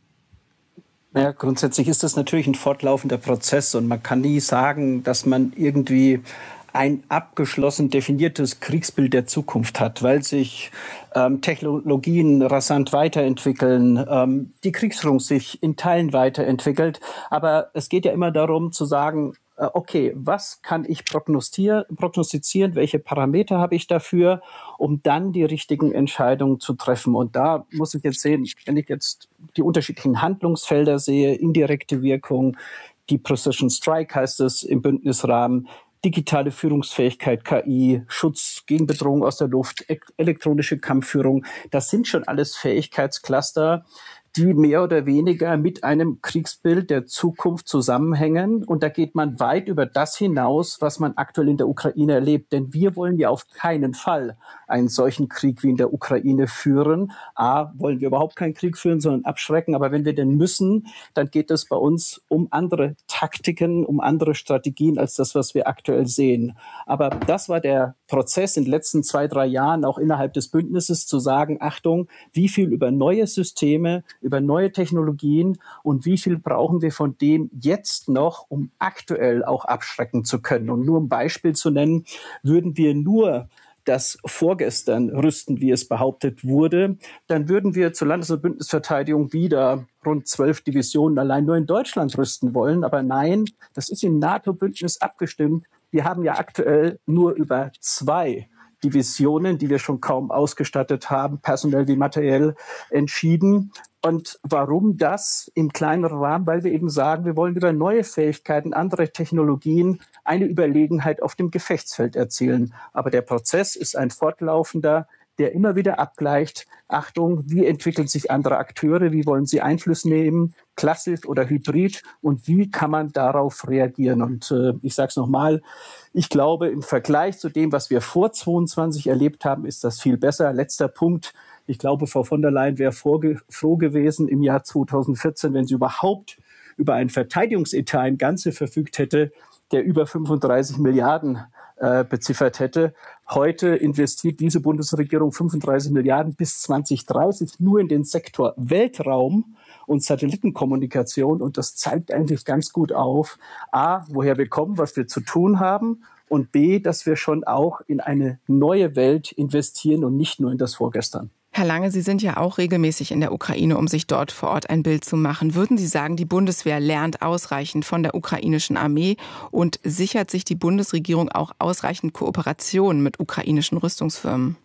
Ja, grundsätzlich ist das natürlich ein fortlaufender Prozess und man kann nie sagen, dass man irgendwie ein abgeschlossen definiertes Kriegsbild der Zukunft hat, weil sich ähm, Technologien rasant weiterentwickeln, ähm, die Kriegsführung sich in Teilen weiterentwickelt. Aber es geht ja immer darum zu sagen, äh, okay, was kann ich prognostizieren, welche Parameter habe ich dafür, um dann die richtigen Entscheidungen zu treffen. Und da muss ich jetzt sehen, wenn ich jetzt die unterschiedlichen Handlungsfelder sehe, indirekte Wirkung, die Precision Strike heißt es im Bündnisrahmen, digitale Führungsfähigkeit, K I, Schutz gegen Bedrohung aus der Luft, e- elektronische Kampfführung, das sind schon alles Fähigkeitscluster, die mehr oder weniger mit einem Kriegsbild der Zukunft zusammenhängen. Und da geht man weit über das hinaus, was man aktuell in der Ukraine erlebt. Denn wir wollen ja auf keinen Fall einen solchen Krieg wie in der Ukraine führen. A, wollen wir überhaupt keinen Krieg führen, sondern abschrecken. Aber wenn wir denn müssen, dann geht es bei uns um andere Taktiken, um andere Strategien als das, was wir aktuell sehen. Aber das war der Prozess in den letzten zwei, drei Jahren auch innerhalb des Bündnisses zu sagen, Achtung, wie viel über neue Systeme, über neue Technologien und wie viel brauchen wir von dem jetzt noch, um aktuell auch abschrecken zu können. Und nur um ein Beispiel zu nennen, würden wir nur das vorgestern rüsten, wie es behauptet wurde, dann würden wir zur Landes- und Bündnisverteidigung wieder rund zwölf Divisionen allein nur in Deutschland rüsten wollen. Aber nein, das ist im NATO-Bündnis abgestimmt. Wir haben ja aktuell nur über zwei Divisionen, die wir schon kaum ausgestattet haben, personell wie materiell, entschieden. Und warum das im kleineren Rahmen? Weil wir eben sagen, wir wollen über neue Fähigkeiten, andere Technologien eine Überlegenheit auf dem Gefechtsfeld erzielen. Aber der Prozess ist ein fortlaufender, der immer wieder abgleicht. Achtung, wie entwickeln sich andere Akteure? Wie wollen sie Einfluss nehmen? Klassisch oder hybrid? Und wie kann man darauf reagieren? Und äh, ich sage es nochmal, ich glaube, im Vergleich zu dem, was wir vor zweiundzwanzig erlebt haben, ist das viel besser. Letzter Punkt. Ich glaube, Frau von der Leyen wäre froh gewesen im Jahr zweitausendvierzehn, wenn sie überhaupt über einen Verteidigungsetat im Ganze verfügt hätte, der über fünfunddreißig Milliarden äh, beziffert hätte. Heute investiert diese Bundesregierung fünfunddreißig Milliarden bis zwanzig dreißig nur in den Sektor Weltraum und Satellitenkommunikation. Und das zeigt eigentlich ganz gut auf, A, woher wir kommen, was wir zu tun haben. Und B, dass wir schon auch in eine neue Welt investieren und nicht nur in das Vorgestern. Herr Lange, Sie sind ja auch regelmäßig in der Ukraine, um sich dort vor Ort ein Bild zu machen. Würden Sie sagen, die Bundeswehr lernt ausreichend von der ukrainischen Armee und sichert sich die Bundesregierung auch ausreichend Kooperation mit ukrainischen Rüstungsfirmen?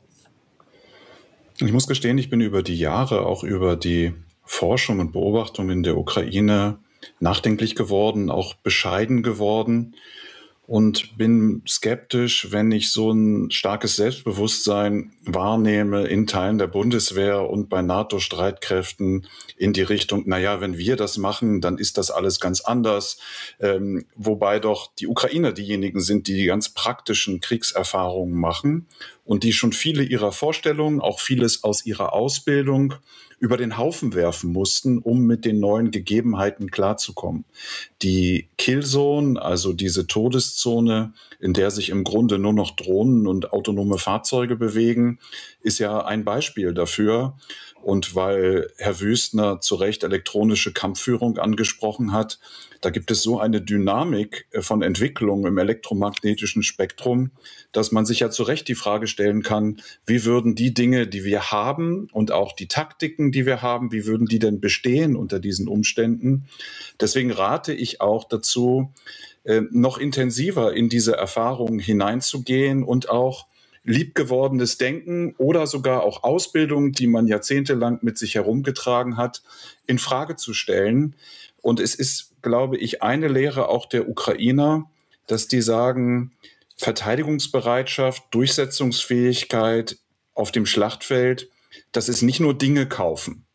Ich muss gestehen, ich bin über die Jahre auch über die Forschung und Beobachtung in der Ukraine nachdenklich geworden, auch bescheiden geworden. Und bin skeptisch, wenn ich so ein starkes Selbstbewusstsein wahrnehme in Teilen der Bundeswehr und bei NATO-Streitkräften in die Richtung, naja, wenn wir das machen, dann ist das alles ganz anders. Ähm, wobei doch die Ukrainer diejenigen sind, die die ganz praktischen Kriegserfahrungen machen und die schon viele ihrer Vorstellungen, auch vieles aus ihrer Ausbildung über den Haufen werfen mussten, um mit den neuen Gegebenheiten klarzukommen. Die Killzone, also diese Todeszone, in der sich im Grunde nur noch Drohnen und autonome Fahrzeuge bewegen, ist ja ein Beispiel dafür. Und weil Herr Wüstner zu Recht elektronische Kampfführung angesprochen hat, da gibt es so eine Dynamik von Entwicklung im elektromagnetischen Spektrum, dass man sich ja zu Recht die Frage stellen kann, wie würden die Dinge, die wir haben und auch die Taktiken, die wir haben, wie würden die denn bestehen unter diesen Umständen? Deswegen rate ich auch dazu, noch intensiver in diese Erfahrungen hineinzugehen und auch liebgewordenes Denken oder sogar auch Ausbildung, die man jahrzehntelang mit sich herumgetragen hat, in Frage zu stellen. Und es ist, glaube ich, eine Lehre auch der Ukrainer, dass die sagen, Verteidigungsbereitschaft, Durchsetzungsfähigkeit auf dem Schlachtfeld, das ist nicht nur Dinge kaufen.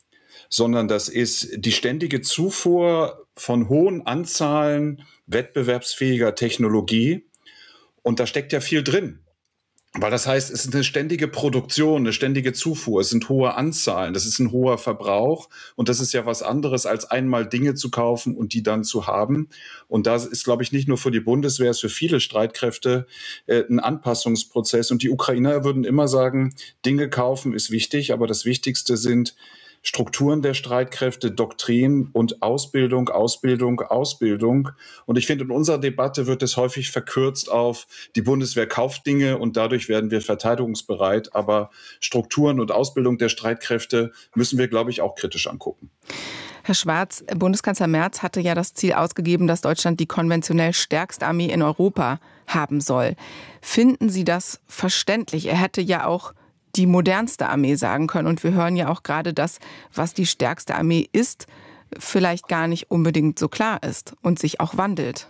sondern das ist die ständige Zufuhr von hohen Anzahlen wettbewerbsfähiger Technologie. Und da steckt ja viel drin. Weil das heißt, es ist eine ständige Produktion, eine ständige Zufuhr, es sind hohe Anzahlen, das ist ein hoher Verbrauch und das ist ja was anderes, als einmal Dinge zu kaufen und die dann zu haben. Und das ist, glaube ich, nicht nur für die Bundeswehr, es ist für viele Streitkräfte äh, ein Anpassungsprozess. Und die Ukrainer würden immer sagen, Dinge kaufen ist wichtig, aber das Wichtigste sind Strukturen der Streitkräfte, Doktrin und Ausbildung, Ausbildung, Ausbildung. Und ich finde, in unserer Debatte wird es häufig verkürzt auf, die Bundeswehr kauft Dinge und dadurch werden wir verteidigungsbereit. Aber Strukturen und Ausbildung der Streitkräfte müssen wir, glaube ich, auch kritisch angucken. Herr Schwarz, Bundeskanzler Merz hatte ja das Ziel ausgegeben, dass Deutschland die konventionell stärkste Armee in Europa haben soll. Finden Sie das verständlich? Er hätte ja auch die modernste Armee sagen können. Und wir hören ja auch gerade, dass, was die stärkste Armee ist, vielleicht gar nicht unbedingt so klar ist und sich auch wandelt.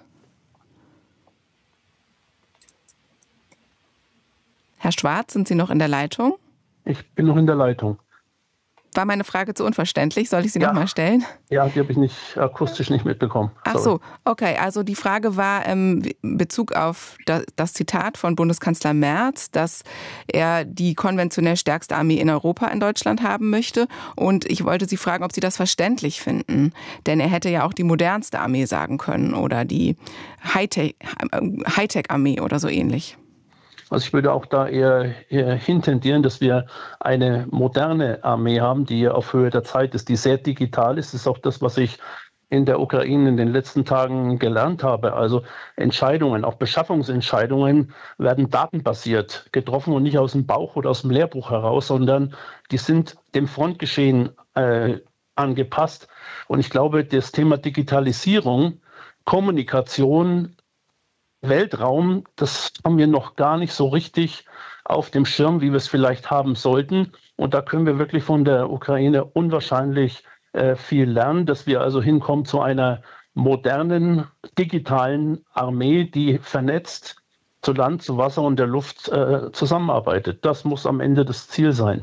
Herr Schwarz, sind Sie noch in der Leitung? Ich bin noch in der Leitung. War meine Frage zu unverständlich? Soll ich sie ja. noch mal stellen? Ja, die habe ich nicht akustisch nicht mitbekommen. Ach so, okay. Also die Frage war in ähm, Bezug auf das, das Zitat von Bundeskanzler Merz, dass er die konventionell stärkste Armee in Europa in Deutschland haben möchte. Und ich wollte Sie fragen, ob Sie das verständlich finden. Denn er hätte ja auch die modernste Armee sagen können oder die Hightech, Hightech-Armee oder so ähnlich. Also ich würde auch da eher, eher hintendieren, dass wir eine moderne Armee haben, die auf Höhe der Zeit ist, die sehr digital ist. Das ist auch das, was ich in der Ukraine in den letzten Tagen gelernt habe. Also Entscheidungen, auch Beschaffungsentscheidungen werden datenbasiert getroffen und nicht aus dem Bauch oder aus dem Lehrbuch heraus, sondern die sind dem Frontgeschehen äh, angepasst. Und ich glaube, das Thema Digitalisierung, Kommunikation, Weltraum, das haben wir noch gar nicht so richtig auf dem Schirm, wie wir es vielleicht haben sollten. Und da können wir wirklich von der Ukraine unwahrscheinlich äh, viel lernen, dass wir also hinkommen zu einer modernen, digitalen Armee, die vernetzt zu Land, zu Wasser und der Luft äh, zusammenarbeitet. Das muss am Ende das Ziel sein.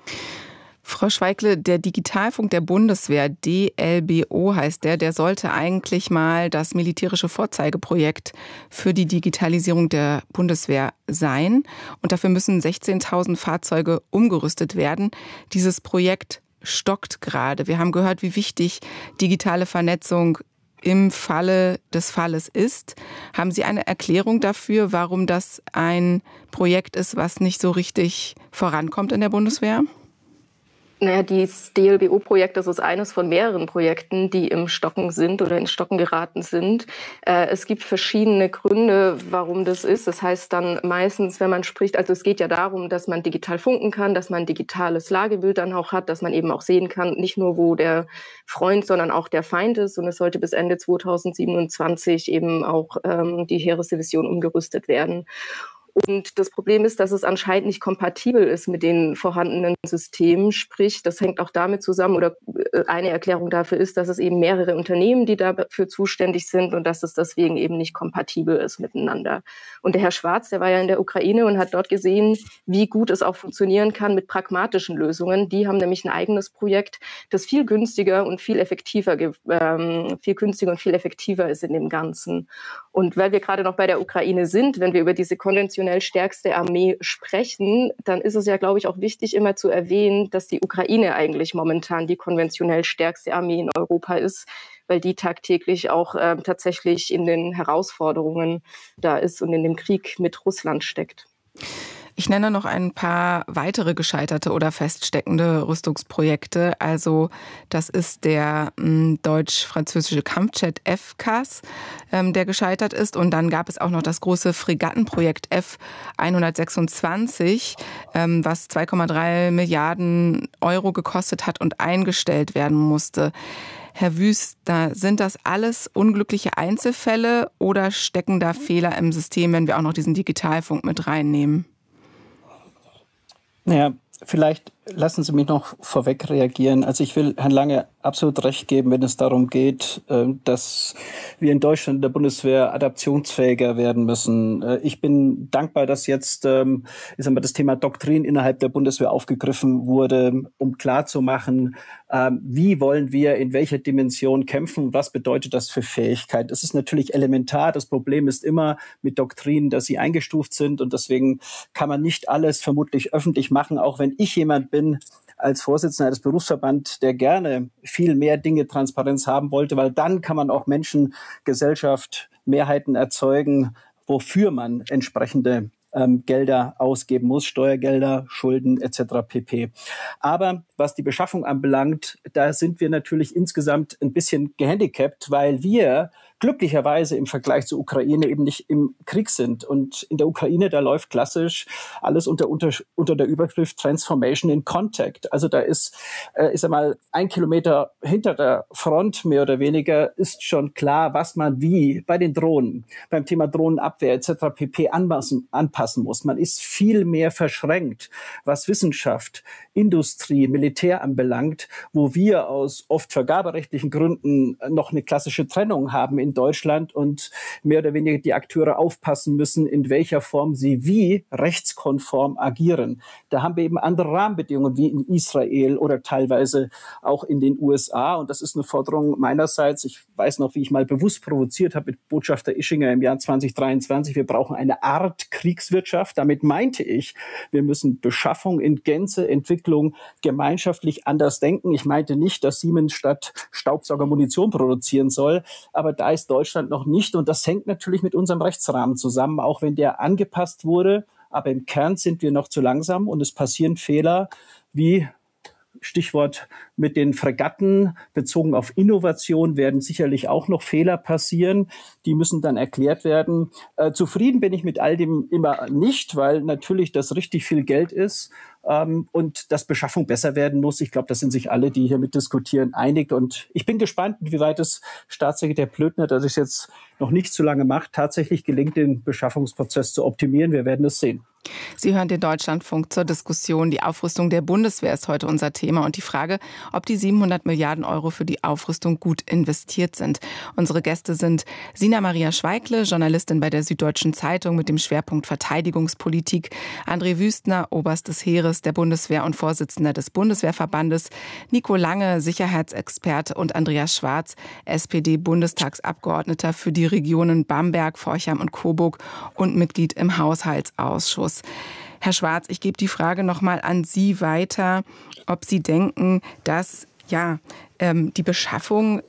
Frau Schweikle, der Digitalfunk der Bundeswehr, D L B O heißt der, der sollte eigentlich mal das militärische Vorzeigeprojekt für die Digitalisierung der Bundeswehr sein. Und dafür müssen sechzehntausend Fahrzeuge umgerüstet werden. Dieses Projekt stockt gerade. Wir haben gehört, wie wichtig digitale Vernetzung im Falle des Falles ist. Haben Sie eine Erklärung dafür, warum das ein Projekt ist, was nicht so richtig vorankommt in der Bundeswehr? Naja, dieses D L B O-Projekt, das ist eines von mehreren Projekten, die im Stocken sind oder in Stocken geraten sind. Äh, es gibt verschiedene Gründe, warum das ist. Das heißt dann meistens, wenn man spricht, also es geht ja darum, dass man digital funken kann, dass man ein digitales Lagebild dann auch hat, dass man eben auch sehen kann, nicht nur wo der Freund, sondern auch der Feind ist. Und es sollte bis Ende zweitausendsiebenundzwanzig eben auch ähm, die Heeresdivision umgerüstet werden. Und das Problem ist, dass es anscheinend nicht kompatibel ist mit den vorhandenen Systemen. Sprich, das hängt auch damit zusammen, oder eine Erklärung dafür ist, dass es eben mehrere Unternehmen, die dafür zuständig sind und dass es deswegen eben nicht kompatibel ist miteinander. Und der Herr Schwarz, der war ja in der Ukraine und hat dort gesehen, wie gut es auch funktionieren kann mit pragmatischen Lösungen. Die haben nämlich ein eigenes Projekt, das viel günstiger und viel effektiver, ähm, viel günstiger und viel effektiver ist in dem Ganzen. Und weil wir gerade noch bei der Ukraine sind, wenn wir über diese konventionell stärkste Armee sprechen, dann ist es ja, glaube ich, auch wichtig, immer zu erwähnen, dass die Ukraine eigentlich momentan die konventionell stärkste Armee in Europa ist, weil die tagtäglich auch äh, tatsächlich in den Herausforderungen da ist und in dem Krieg mit Russland steckt. Ich nenne noch ein paar weitere gescheiterte oder feststeckende Rüstungsprojekte. Also das ist der m, deutsch-französische Kampfjet F C A S, ähm, der gescheitert ist. Und dann gab es auch noch das große Fregattenprojekt F hundertsechsundzwanzig, ähm, was zwei Komma drei Milliarden Euro gekostet hat und eingestellt werden musste. Herr Wüst, da sind das alles unglückliche Einzelfälle oder stecken da Fehler im System, wenn wir auch noch diesen Digitalfunk mit reinnehmen? Naja, vielleicht lassen Sie mich noch vorweg reagieren. Also ich will Herrn Lange absolut recht geben, wenn es darum geht, dass wir in Deutschland in der Bundeswehr adaptionsfähiger werden müssen. Ich bin dankbar, dass jetzt ich sag mal, das Thema Doktrin innerhalb der Bundeswehr aufgegriffen wurde, um klarzumachen, wie wollen wir in welcher Dimension kämpfen und was bedeutet das für Fähigkeit. Das ist natürlich elementar. Das Problem ist immer mit Doktrinen, dass sie eingestuft sind und deswegen kann man nicht alles vermutlich öffentlich machen, auch wenn ich jemand bin, als Vorsitzender des Berufsverbands, der gerne viel mehr Dinge Transparenz haben wollte, weil dann kann man auch Menschen, Gesellschaft, Mehrheiten erzeugen, wofür man entsprechende ähm, Gelder ausgeben muss, Steuergelder, Schulden et cetera pp. Aber was die Beschaffung anbelangt, da sind wir natürlich insgesamt ein bisschen gehandicapt, weil wir glücklicherweise im Vergleich zur Ukraine eben nicht im Krieg sind. Und in der Ukraine, da läuft klassisch alles unter, unter, unter der Überschrift Transformation in Contact. Also da ist, äh, ist einmal ein Kilometer hinter der Front, mehr oder weniger, ist schon klar, was man wie bei den Drohnen, beim Thema Drohnenabwehr et cetera pp. Anpassen, anpassen muss. Man ist viel mehr verschränkt, was Wissenschaft, Industrie, Militär anbelangt, wo wir aus oft vergaberechtlichen Gründen noch eine klassische Trennung haben in Deutschland und mehr oder weniger die Akteure aufpassen müssen, in welcher Form sie wie rechtskonform agieren. Da haben wir eben andere Rahmenbedingungen wie in Israel oder teilweise auch in den U S A. Und das ist eine Forderung meinerseits. Ich weiß noch, wie ich mal bewusst provoziert habe mit Botschafter Ischinger im Jahr zwanzig dreiundzwanzig. Wir brauchen eine Art Kriegswirtschaft. Damit meinte ich, wir müssen Beschaffung in Gänze, Entwicklung gemeinschaftlich anders denken. Ich meinte nicht, dass Siemens statt Staubsauger Munition produzieren soll. Aber da ist Deutschland noch nicht. Und das hängt natürlich mit unserem Rechtsrahmen zusammen, auch wenn der angepasst wurde. Aber im Kern sind wir noch zu langsam und es passieren Fehler wie Stichwort mit den Fregatten bezogen auf Innovation werden sicherlich auch noch Fehler passieren. Die müssen dann erklärt werden. Äh, zufrieden bin ich mit all dem immer nicht, weil natürlich das richtig viel Geld ist ähm, und dass Beschaffung besser werden muss. Ich glaube, da sind sich alle, die hier mitdiskutieren, einig. Und ich bin gespannt, inwieweit es Staatssekretär Plötner, der sich jetzt noch nicht so lange macht, tatsächlich gelingt, den Beschaffungsprozess zu optimieren. Wir werden es sehen. Sie hören den Deutschlandfunk zur Diskussion. Die Aufrüstung der Bundeswehr ist heute unser Thema und die Frage, ob die siebenhundert Milliarden Euro für die Aufrüstung gut investiert sind. Unsere Gäste sind Sina Maria Schweigle, Journalistin bei der Süddeutschen Zeitung mit dem Schwerpunkt Verteidigungspolitik, André Wüstner, Oberst des Heeres der Bundeswehr und Vorsitzender des Bundeswehrverbandes, Nico Lange, Sicherheitsexperte und Andreas Schwarz, S P D-Bundestagsabgeordneter für die Regionen Bamberg, Forchheim und Coburg und Mitglied im Haushaltsausschuss. Herr Schwarz, ich gebe die Frage noch mal an Sie weiter, ob Sie denken, dass ja, ähm, die Beschaffung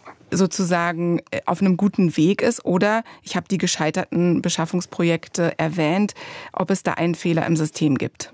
sozusagen auf einem guten Weg ist oder, ich habe die gescheiterten Beschaffungsprojekte erwähnt, ob es da einen Fehler im System gibt.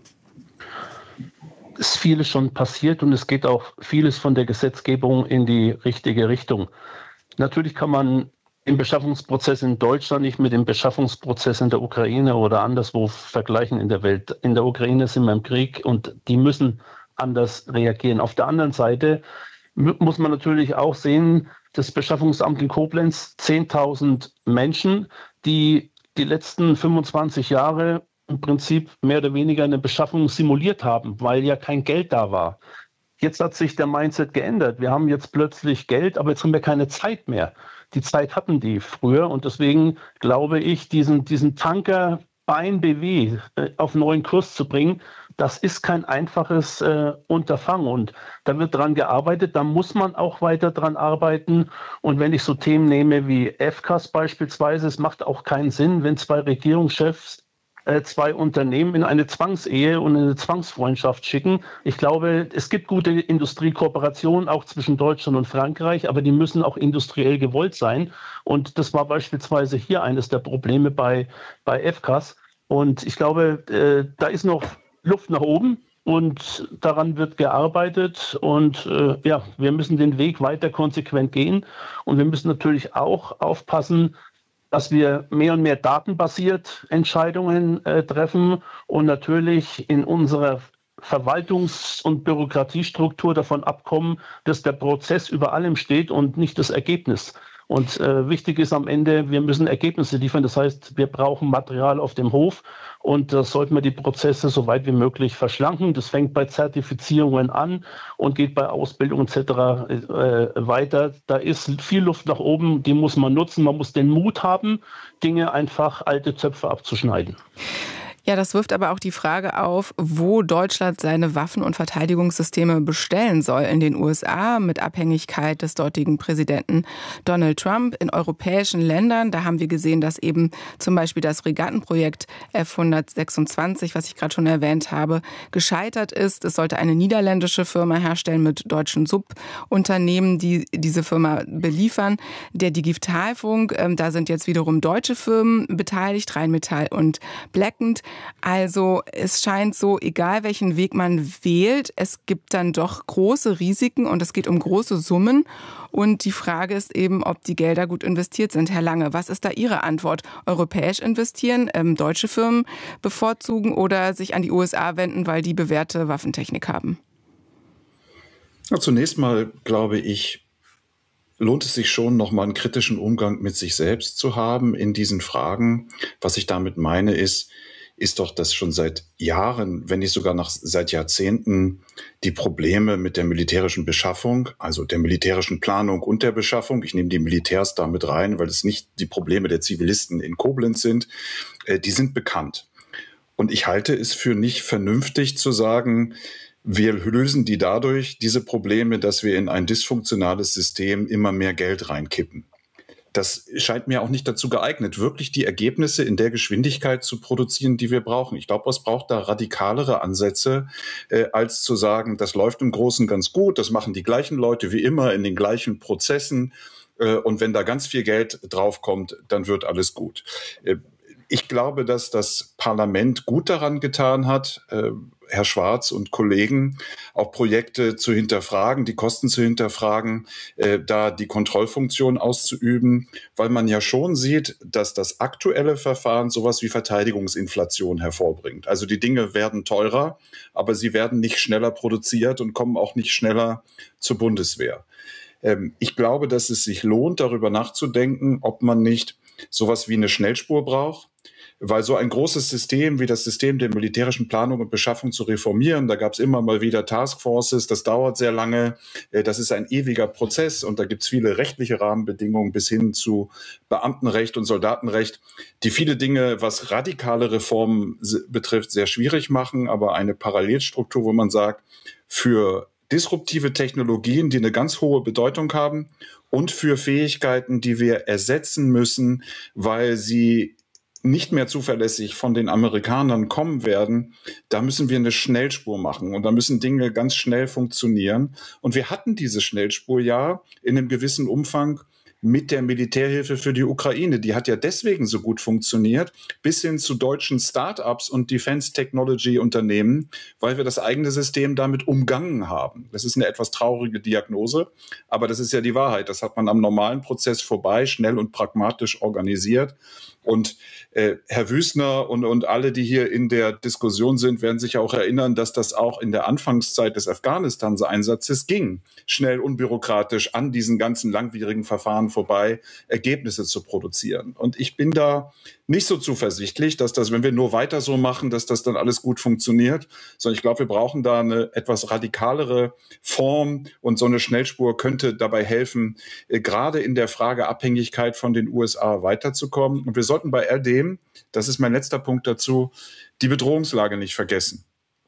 Es ist vieles schon passiert und es geht auch vieles von der Gesetzgebung in die richtige Richtung. Natürlich kann man den Beschaffungsprozess in Deutschland nicht mit dem Beschaffungsprozess in der Ukraine oder anderswo vergleichen in der Welt. In der Ukraine sind wir im Krieg und die müssen anders reagieren. Auf der anderen Seite muss man natürlich auch sehen, das Beschaffungsamt in Koblenz, zehntausend Menschen, die die letzten fünfundzwanzig Jahre im Prinzip mehr oder weniger eine Beschaffung simuliert haben, weil ja kein Geld da war. Jetzt hat sich der Mindset geändert. Wir haben jetzt plötzlich Geld, aber jetzt haben wir keine Zeit mehr. Die Zeit hatten die früher und deswegen glaube ich, diesen, diesen Tanker B N B W äh, auf neuen Kurs zu bringen, das ist kein einfaches äh, Unterfangen und da wird dran gearbeitet, da muss man auch weiter dran arbeiten und wenn ich so Themen nehme wie F C A S beispielsweise, es macht auch keinen Sinn, wenn zwei Regierungschefs zwei Unternehmen in eine Zwangsehe und eine Zwangsfreundschaft schicken. Ich glaube, es gibt gute Industriekooperationen auch zwischen Deutschland und Frankreich, aber die müssen auch industriell gewollt sein. Und das war beispielsweise hier eines der Probleme bei, bei F C A S. Und ich glaube, äh, da ist noch Luft nach oben und daran wird gearbeitet. Und äh, ja, wir müssen den Weg weiter konsequent gehen. Und wir müssen natürlich auch aufpassen, dass wir mehr und mehr datenbasiert Entscheidungen äh, treffen und natürlich in unserer Verwaltungs- und Bürokratiestruktur davon abkommen, dass der Prozess über allem steht und nicht das Ergebnis. Und äh, wichtig ist am Ende, wir müssen Ergebnisse liefern. Das heißt, wir brauchen Material auf dem Hof und da sollten wir die Prozesse so weit wie möglich verschlanken. Das fängt bei Zertifizierungen an und geht bei Ausbildung et cetera äh, weiter. Da ist viel Luft nach oben, die muss man nutzen. Man muss den Mut haben, Dinge einfach alte Zöpfe abzuschneiden. Ja, das wirft aber auch die Frage auf, wo Deutschland seine Waffen- und Verteidigungssysteme bestellen soll. In den U S A mit Abhängigkeit des dortigen Präsidenten Donald Trump. In europäischen Ländern, da haben wir gesehen, dass eben zum Beispiel das Fregattenprojekt F hundertsechsundzwanzig, was ich gerade schon erwähnt habe, gescheitert ist. Es sollte eine niederländische Firma herstellen mit deutschen Subunternehmen, die diese Firma beliefern. Der Digitalfunk, ähm, da sind jetzt wiederum deutsche Firmen beteiligt, Rheinmetall und Blackend. Also es scheint so, egal welchen Weg man wählt, es gibt dann doch große Risiken und es geht um große Summen. Und die Frage ist eben, ob die Gelder gut investiert sind. Herr Lange, was ist da Ihre Antwort? Europäisch investieren, ähm, deutsche Firmen bevorzugen oder sich an die U S A wenden, weil die bewährte Waffentechnik haben? Ja, zunächst mal glaube ich, lohnt es sich schon, nochmal einen kritischen Umgang mit sich selbst zu haben in diesen Fragen. Was ich damit meine ist, ist doch, dass schon seit Jahren, wenn nicht sogar nach, seit Jahrzehnten, die Probleme mit der militärischen Beschaffung, also der militärischen Planung und der Beschaffung, ich nehme die Militärs da mit rein, weil es nicht die Probleme der Zivilisten in Koblenz sind, äh, die sind bekannt. Und ich halte es für nicht vernünftig zu sagen, wir lösen die dadurch, diese Probleme, dass wir in ein dysfunktionales System immer mehr Geld reinkippen. Das scheint mir auch nicht dazu geeignet, wirklich die Ergebnisse in der Geschwindigkeit zu produzieren, die wir brauchen. Ich glaube, es braucht da radikalere Ansätze, äh, als zu sagen, das läuft im Großen ganz gut, das machen die gleichen Leute wie immer in den gleichen Prozessen äh, und wenn da ganz viel Geld draufkommt, dann wird alles gut. Äh, ich glaube, dass das Parlament gut daran getan hat, äh, Herr Schwarz und Kollegen, auch Projekte zu hinterfragen, die Kosten zu hinterfragen, äh, da die Kontrollfunktion auszuüben, weil man ja schon sieht, dass das aktuelle Verfahren sowas wie Verteidigungsinflation hervorbringt. Also die Dinge werden teurer, aber sie werden nicht schneller produziert und kommen auch nicht schneller zur Bundeswehr. Ähm, ich glaube, dass es sich lohnt, darüber nachzudenken, ob man nicht sowas wie eine Schnellspur braucht. Weil so ein großes System wie das System der militärischen Planung und Beschaffung zu reformieren, da gab es immer mal wieder Taskforces, das dauert sehr lange, das ist ein ewiger Prozess und da gibt es viele rechtliche Rahmenbedingungen bis hin zu Beamtenrecht und Soldatenrecht, die viele Dinge, was radikale Reformen betrifft, sehr schwierig machen, aber eine Parallelstruktur, wo man sagt, für disruptive Technologien, die eine ganz hohe Bedeutung haben und für Fähigkeiten, die wir ersetzen müssen, weil sie nicht mehr zuverlässig von den Amerikanern kommen werden, da müssen wir eine Schnellspur machen und da müssen Dinge ganz schnell funktionieren. Und wir hatten diese Schnellspur ja in einem gewissen Umfang mit der Militärhilfe für die Ukraine. Die hat ja deswegen so gut funktioniert, bis hin zu deutschen Start-ups und Defense-Technology-Unternehmen, weil wir das eigene System damit umgangen haben. Das ist eine etwas traurige Diagnose, aber das ist ja die Wahrheit. Das hat man am normalen Prozess vorbei, schnell und pragmatisch organisiert. Und äh, Herr Wüstner und, und alle, die hier in der Diskussion sind, werden sich auch erinnern, dass das auch in der Anfangszeit des Afghanistan-Einsatzes ging, schnell unbürokratisch an diesen ganzen langwierigen Verfahren vorbei Ergebnisse zu produzieren. Und ich bin da nicht so zuversichtlich, dass das, wenn wir nur weiter so machen, dass das dann alles gut funktioniert, sondern ich glaube, wir brauchen da eine etwas radikalere Form und so eine Schnellspur könnte dabei helfen, äh, gerade in der Frage Abhängigkeit von den U S A weiterzukommen. Und wir sollten bei all dem, das ist mein letzter Punkt dazu, die Bedrohungslage nicht vergessen.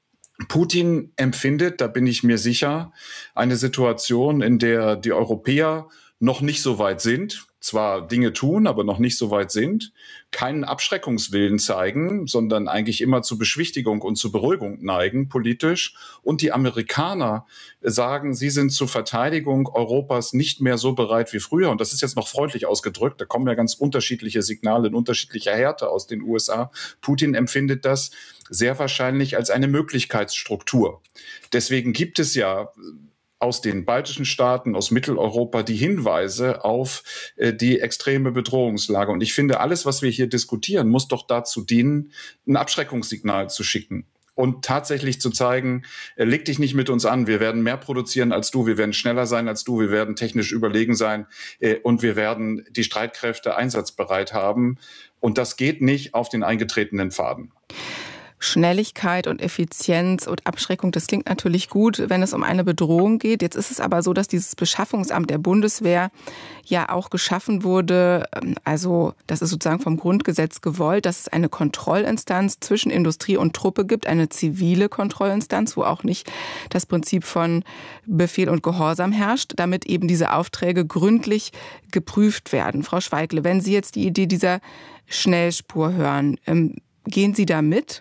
Putin empfindet, da bin ich mir sicher, eine Situation, in der die Europäer noch nicht so weit sind, zwar Dinge tun, aber noch nicht so weit sind, keinen Abschreckungswillen zeigen, sondern eigentlich immer zu Beschwichtigung und zu Beruhigung neigen, politisch. Und die Amerikaner sagen, sie sind zur Verteidigung Europas nicht mehr so bereit wie früher. Und das ist jetzt noch freundlich ausgedrückt. Da kommen ja ganz unterschiedliche Signale in unterschiedlicher Härte aus den U S A. Putin empfindet das sehr wahrscheinlich als eine Möglichkeitsstruktur. Deswegen gibt es ja aus den baltischen Staaten, aus Mitteleuropa die Hinweise auf äh, die extreme Bedrohungslage. Und ich finde, alles, was wir hier diskutieren, muss doch dazu dienen, ein Abschreckungssignal zu schicken. und tatsächlich zu zeigen, äh, leg dich nicht mit uns an, wir werden mehr produzieren als du, wir werden schneller sein als du, wir werden technisch überlegen sein äh, und wir werden die Streitkräfte einsatzbereit haben. Und das geht nicht auf den eingetretenen Pfaden. Schnelligkeit und Effizienz und Abschreckung, das klingt natürlich gut, wenn es um eine Bedrohung geht. Jetzt ist es aber so, dass dieses Beschaffungsamt der Bundeswehr ja auch geschaffen wurde, also das ist sozusagen vom Grundgesetz gewollt, dass es eine Kontrollinstanz zwischen Industrie und Truppe gibt, eine zivile Kontrollinstanz, wo auch nicht das Prinzip von Befehl und Gehorsam herrscht, damit eben diese Aufträge gründlich geprüft werden. Frau Schweigle, wenn Sie jetzt die Idee dieser Schnellspur hören, gehen Sie da mit?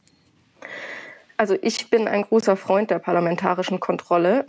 Also ich bin ein großer Freund der parlamentarischen Kontrolle.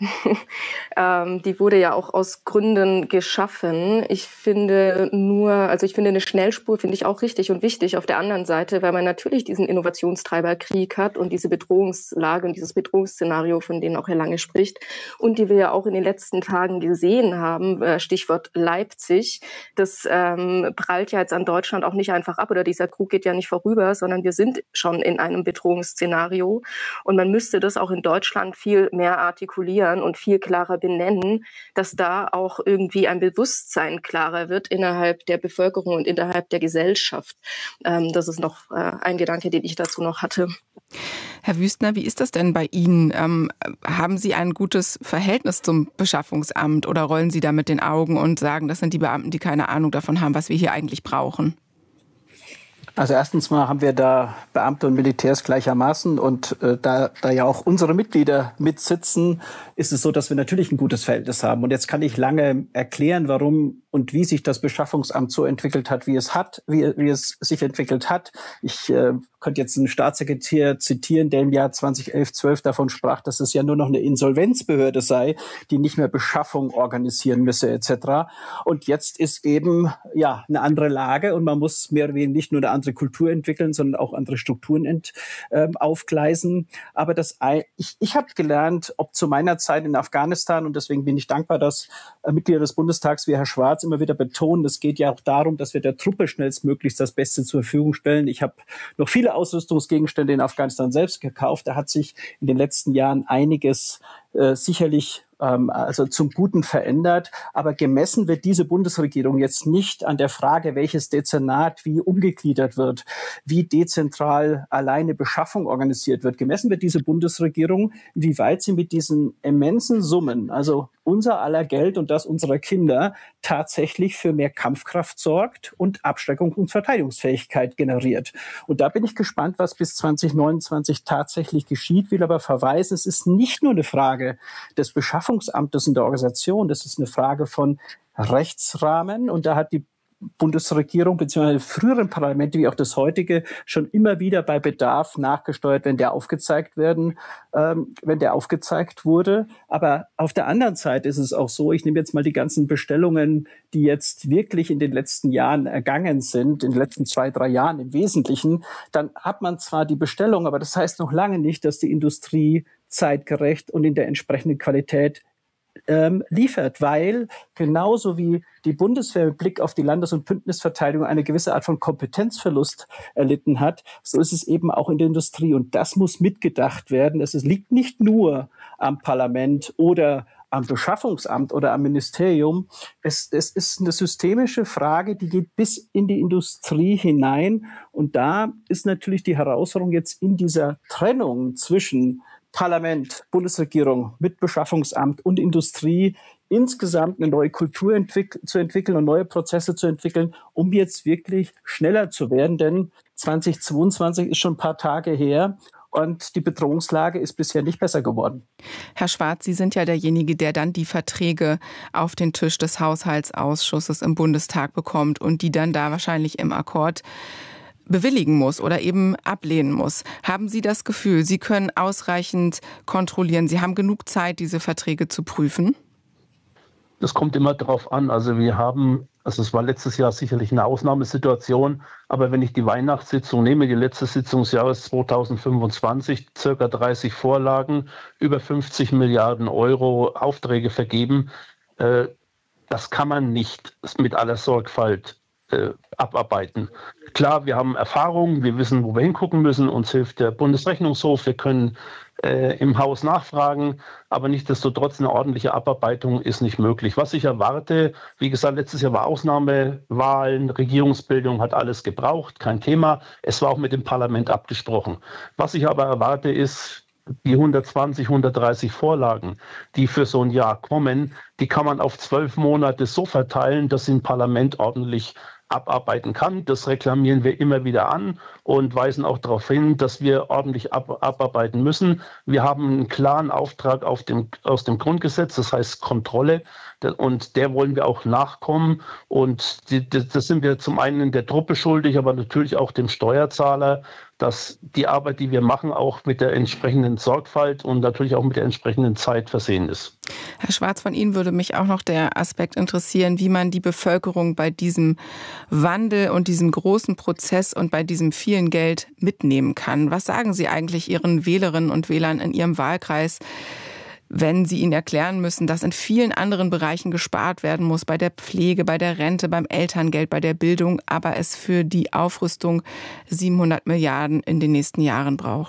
ähm, die wurde ja auch aus Gründen geschaffen. Ich finde nur, also ich finde eine Schnellspur finde ich auch richtig und wichtig auf der anderen Seite, weil man natürlich diesen Innovationstreiberkrieg hat und diese Bedrohungslage und dieses Bedrohungsszenario, von denen auch Herr Lange spricht und die wir ja auch in den letzten Tagen gesehen haben, Stichwort Leipzig. Das ähm, prallt ja jetzt an Deutschland auch nicht einfach ab oder dieser Krug geht ja nicht vorüber, sondern wir sind schon in einem Bedrohungsszenario. Und man müsste das auch in Deutschland viel mehr artikulieren und viel klarer benennen, dass da auch irgendwie ein Bewusstsein klarer wird innerhalb der Bevölkerung und innerhalb der Gesellschaft. Ähm, das ist noch äh, ein Gedanke, den ich dazu noch hatte. Herr Wüstner, wie ist das denn bei Ihnen? Ähm, haben Sie ein gutes Verhältnis zum Beschaffungsamt oder rollen Sie da mit den Augen und sagen, das sind die Beamten, die keine Ahnung davon haben, was wir hier eigentlich brauchen? Also erstens mal haben wir da Beamte und Militärs gleichermaßen und äh, da, da ja auch unsere Mitglieder mitsitzen, ist es so, dass wir natürlich ein gutes Verhältnis haben. Und jetzt kann ich lange erklären, warum und wie sich das Beschaffungsamt so entwickelt hat, wie es hat, wie, wie es sich entwickelt hat. Ich äh, könnte jetzt einen Staatssekretär zitieren, der im Jahr zweitausendelf, zwölf davon sprach, dass es ja nur noch eine Insolvenzbehörde sei, die nicht mehr Beschaffung organisieren müsse et cetera. Und jetzt ist eben ja eine andere Lage und man muss mehr oder weniger nicht nur eine andere Kultur entwickeln, sondern auch andere Strukturen ent, äh, aufgleisen. Aber das, ich, ich habe gelernt, ob zu meiner Zeit in Afghanistan, und deswegen bin ich dankbar, dass äh, Mitglieder des Bundestags wie Herr Schwarz immer wieder betonen, es geht ja auch darum, dass wir der Truppe schnellstmöglichst das Beste zur Verfügung stellen. Ich habe noch viele Ausrüstungsgegenstände in Afghanistan selbst gekauft. Da hat sich in den letzten Jahren einiges äh, sicherlich also zum Guten verändert. Aber gemessen wird diese Bundesregierung jetzt nicht an der Frage, welches Dezernat wie umgegliedert wird, wie dezentral alleine Beschaffung organisiert wird. Gemessen wird diese Bundesregierung, wie weit sie mit diesen immensen Summen, also unser aller Geld und das unserer Kinder, tatsächlich für mehr Kampfkraft sorgt und Abschreckung und Verteidigungsfähigkeit generiert. Und da bin ich gespannt, was bis zwanzig neunundzwanzig tatsächlich geschieht, will aber verweisen, es ist nicht nur eine Frage des Beschaffungsamtes und der Organisation, das ist eine Frage von Rechtsrahmen und da hat die Bundesregierung bzw. früheren Parlamente wie auch das heutige schon immer wieder bei Bedarf nachgesteuert, wenn der aufgezeigt werden, ähm, wenn der aufgezeigt wurde. Aber auf der anderen Seite ist es auch so, ich nehme jetzt mal die ganzen Bestellungen, die jetzt wirklich in den letzten Jahren ergangen sind, in den letzten zwei, drei Jahren im Wesentlichen, dann hat man zwar die Bestellung, aber das heißt noch lange nicht, dass die Industrie zeitgerecht und in der entsprechenden Qualität Ähm, liefert, weil genauso wie die Bundeswehr mit Blick auf die Landes- und Bündnisverteidigung eine gewisse Art von Kompetenzverlust erlitten hat, so ist es eben auch in der Industrie und das muss mitgedacht werden. Es liegt nicht nur am Parlament oder am Beschaffungsamt oder am Ministerium. Es, es ist eine systemische Frage, die geht bis in die Industrie hinein und da ist natürlich die Herausforderung jetzt in dieser Trennung zwischen Parlament, Bundesregierung mit Beschaffungsamt und Industrie insgesamt eine neue Kultur entwick- zu entwickeln und neue Prozesse zu entwickeln, um jetzt wirklich schneller zu werden. Denn zweitausendzweiundzwanzig ist schon ein paar Tage her und die Bedrohungslage ist bisher nicht besser geworden. Herr Schwarz, Sie sind ja derjenige, der dann die Verträge auf den Tisch des Haushaltsausschusses im Bundestag bekommt und die dann da wahrscheinlich im Akkord bewilligen muss oder eben ablehnen muss. Haben Sie das Gefühl, Sie können ausreichend kontrollieren, Sie haben genug Zeit, diese Verträge zu prüfen? Das kommt immer darauf an. Also wir haben, also es war letztes Jahr sicherlich eine Ausnahmesituation, aber wenn ich die Weihnachtssitzung nehme, die letzte Sitzung des Jahres zweitausendfünfundzwanzig, circa dreißig Vorlagen, über fünfzig Milliarden Euro Aufträge vergeben, äh, das kann man nicht mit aller Sorgfalt äh, abarbeiten. Klar, wir haben Erfahrung, wir wissen, wo wir hingucken müssen, uns hilft der Bundesrechnungshof, wir können äh, im Haus nachfragen, aber nichtsdestotrotz eine ordentliche Abarbeitung ist nicht möglich. Was ich erwarte, wie gesagt, letztes Jahr war Ausnahmewahlen, Regierungsbildung hat alles gebraucht, kein Thema. Es war auch mit dem Parlament abgesprochen. Was ich aber erwarte, ist, die hundertzwanzig, hundertdreißig Vorlagen, die für so ein Jahr kommen, die kann man auf zwölf Monate so verteilen, dass sie ein Parlament ordentlich abarbeiten kann. Das reklamieren wir immer wieder an und weisen auch darauf hin, dass wir ordentlich ab, abarbeiten müssen. Wir haben einen klaren Auftrag auf dem, aus dem Grundgesetz, das heißt Kontrolle, und der wollen wir auch nachkommen. Und die, das sind wir zum einen der Truppe schuldig, aber natürlich auch dem Steuerzahler, dass die Arbeit, die wir machen, auch mit der entsprechenden Sorgfalt und natürlich auch mit der entsprechenden Zeit versehen ist. Herr Schwarz, von Ihnen würde mich auch noch der Aspekt interessieren, wie man die Bevölkerung bei diesem Wandel und diesem großen Prozess und bei diesem vielen Geld mitnehmen kann. Was sagen Sie eigentlich Ihren Wählerinnen und Wählern in Ihrem Wahlkreis, wenn Sie ihnen erklären müssen, dass in vielen anderen Bereichen gespart werden muss, bei der Pflege, bei der Rente, beim Elterngeld, bei der Bildung, aber es für die Aufrüstung siebenhundert Milliarden in den nächsten Jahren braucht?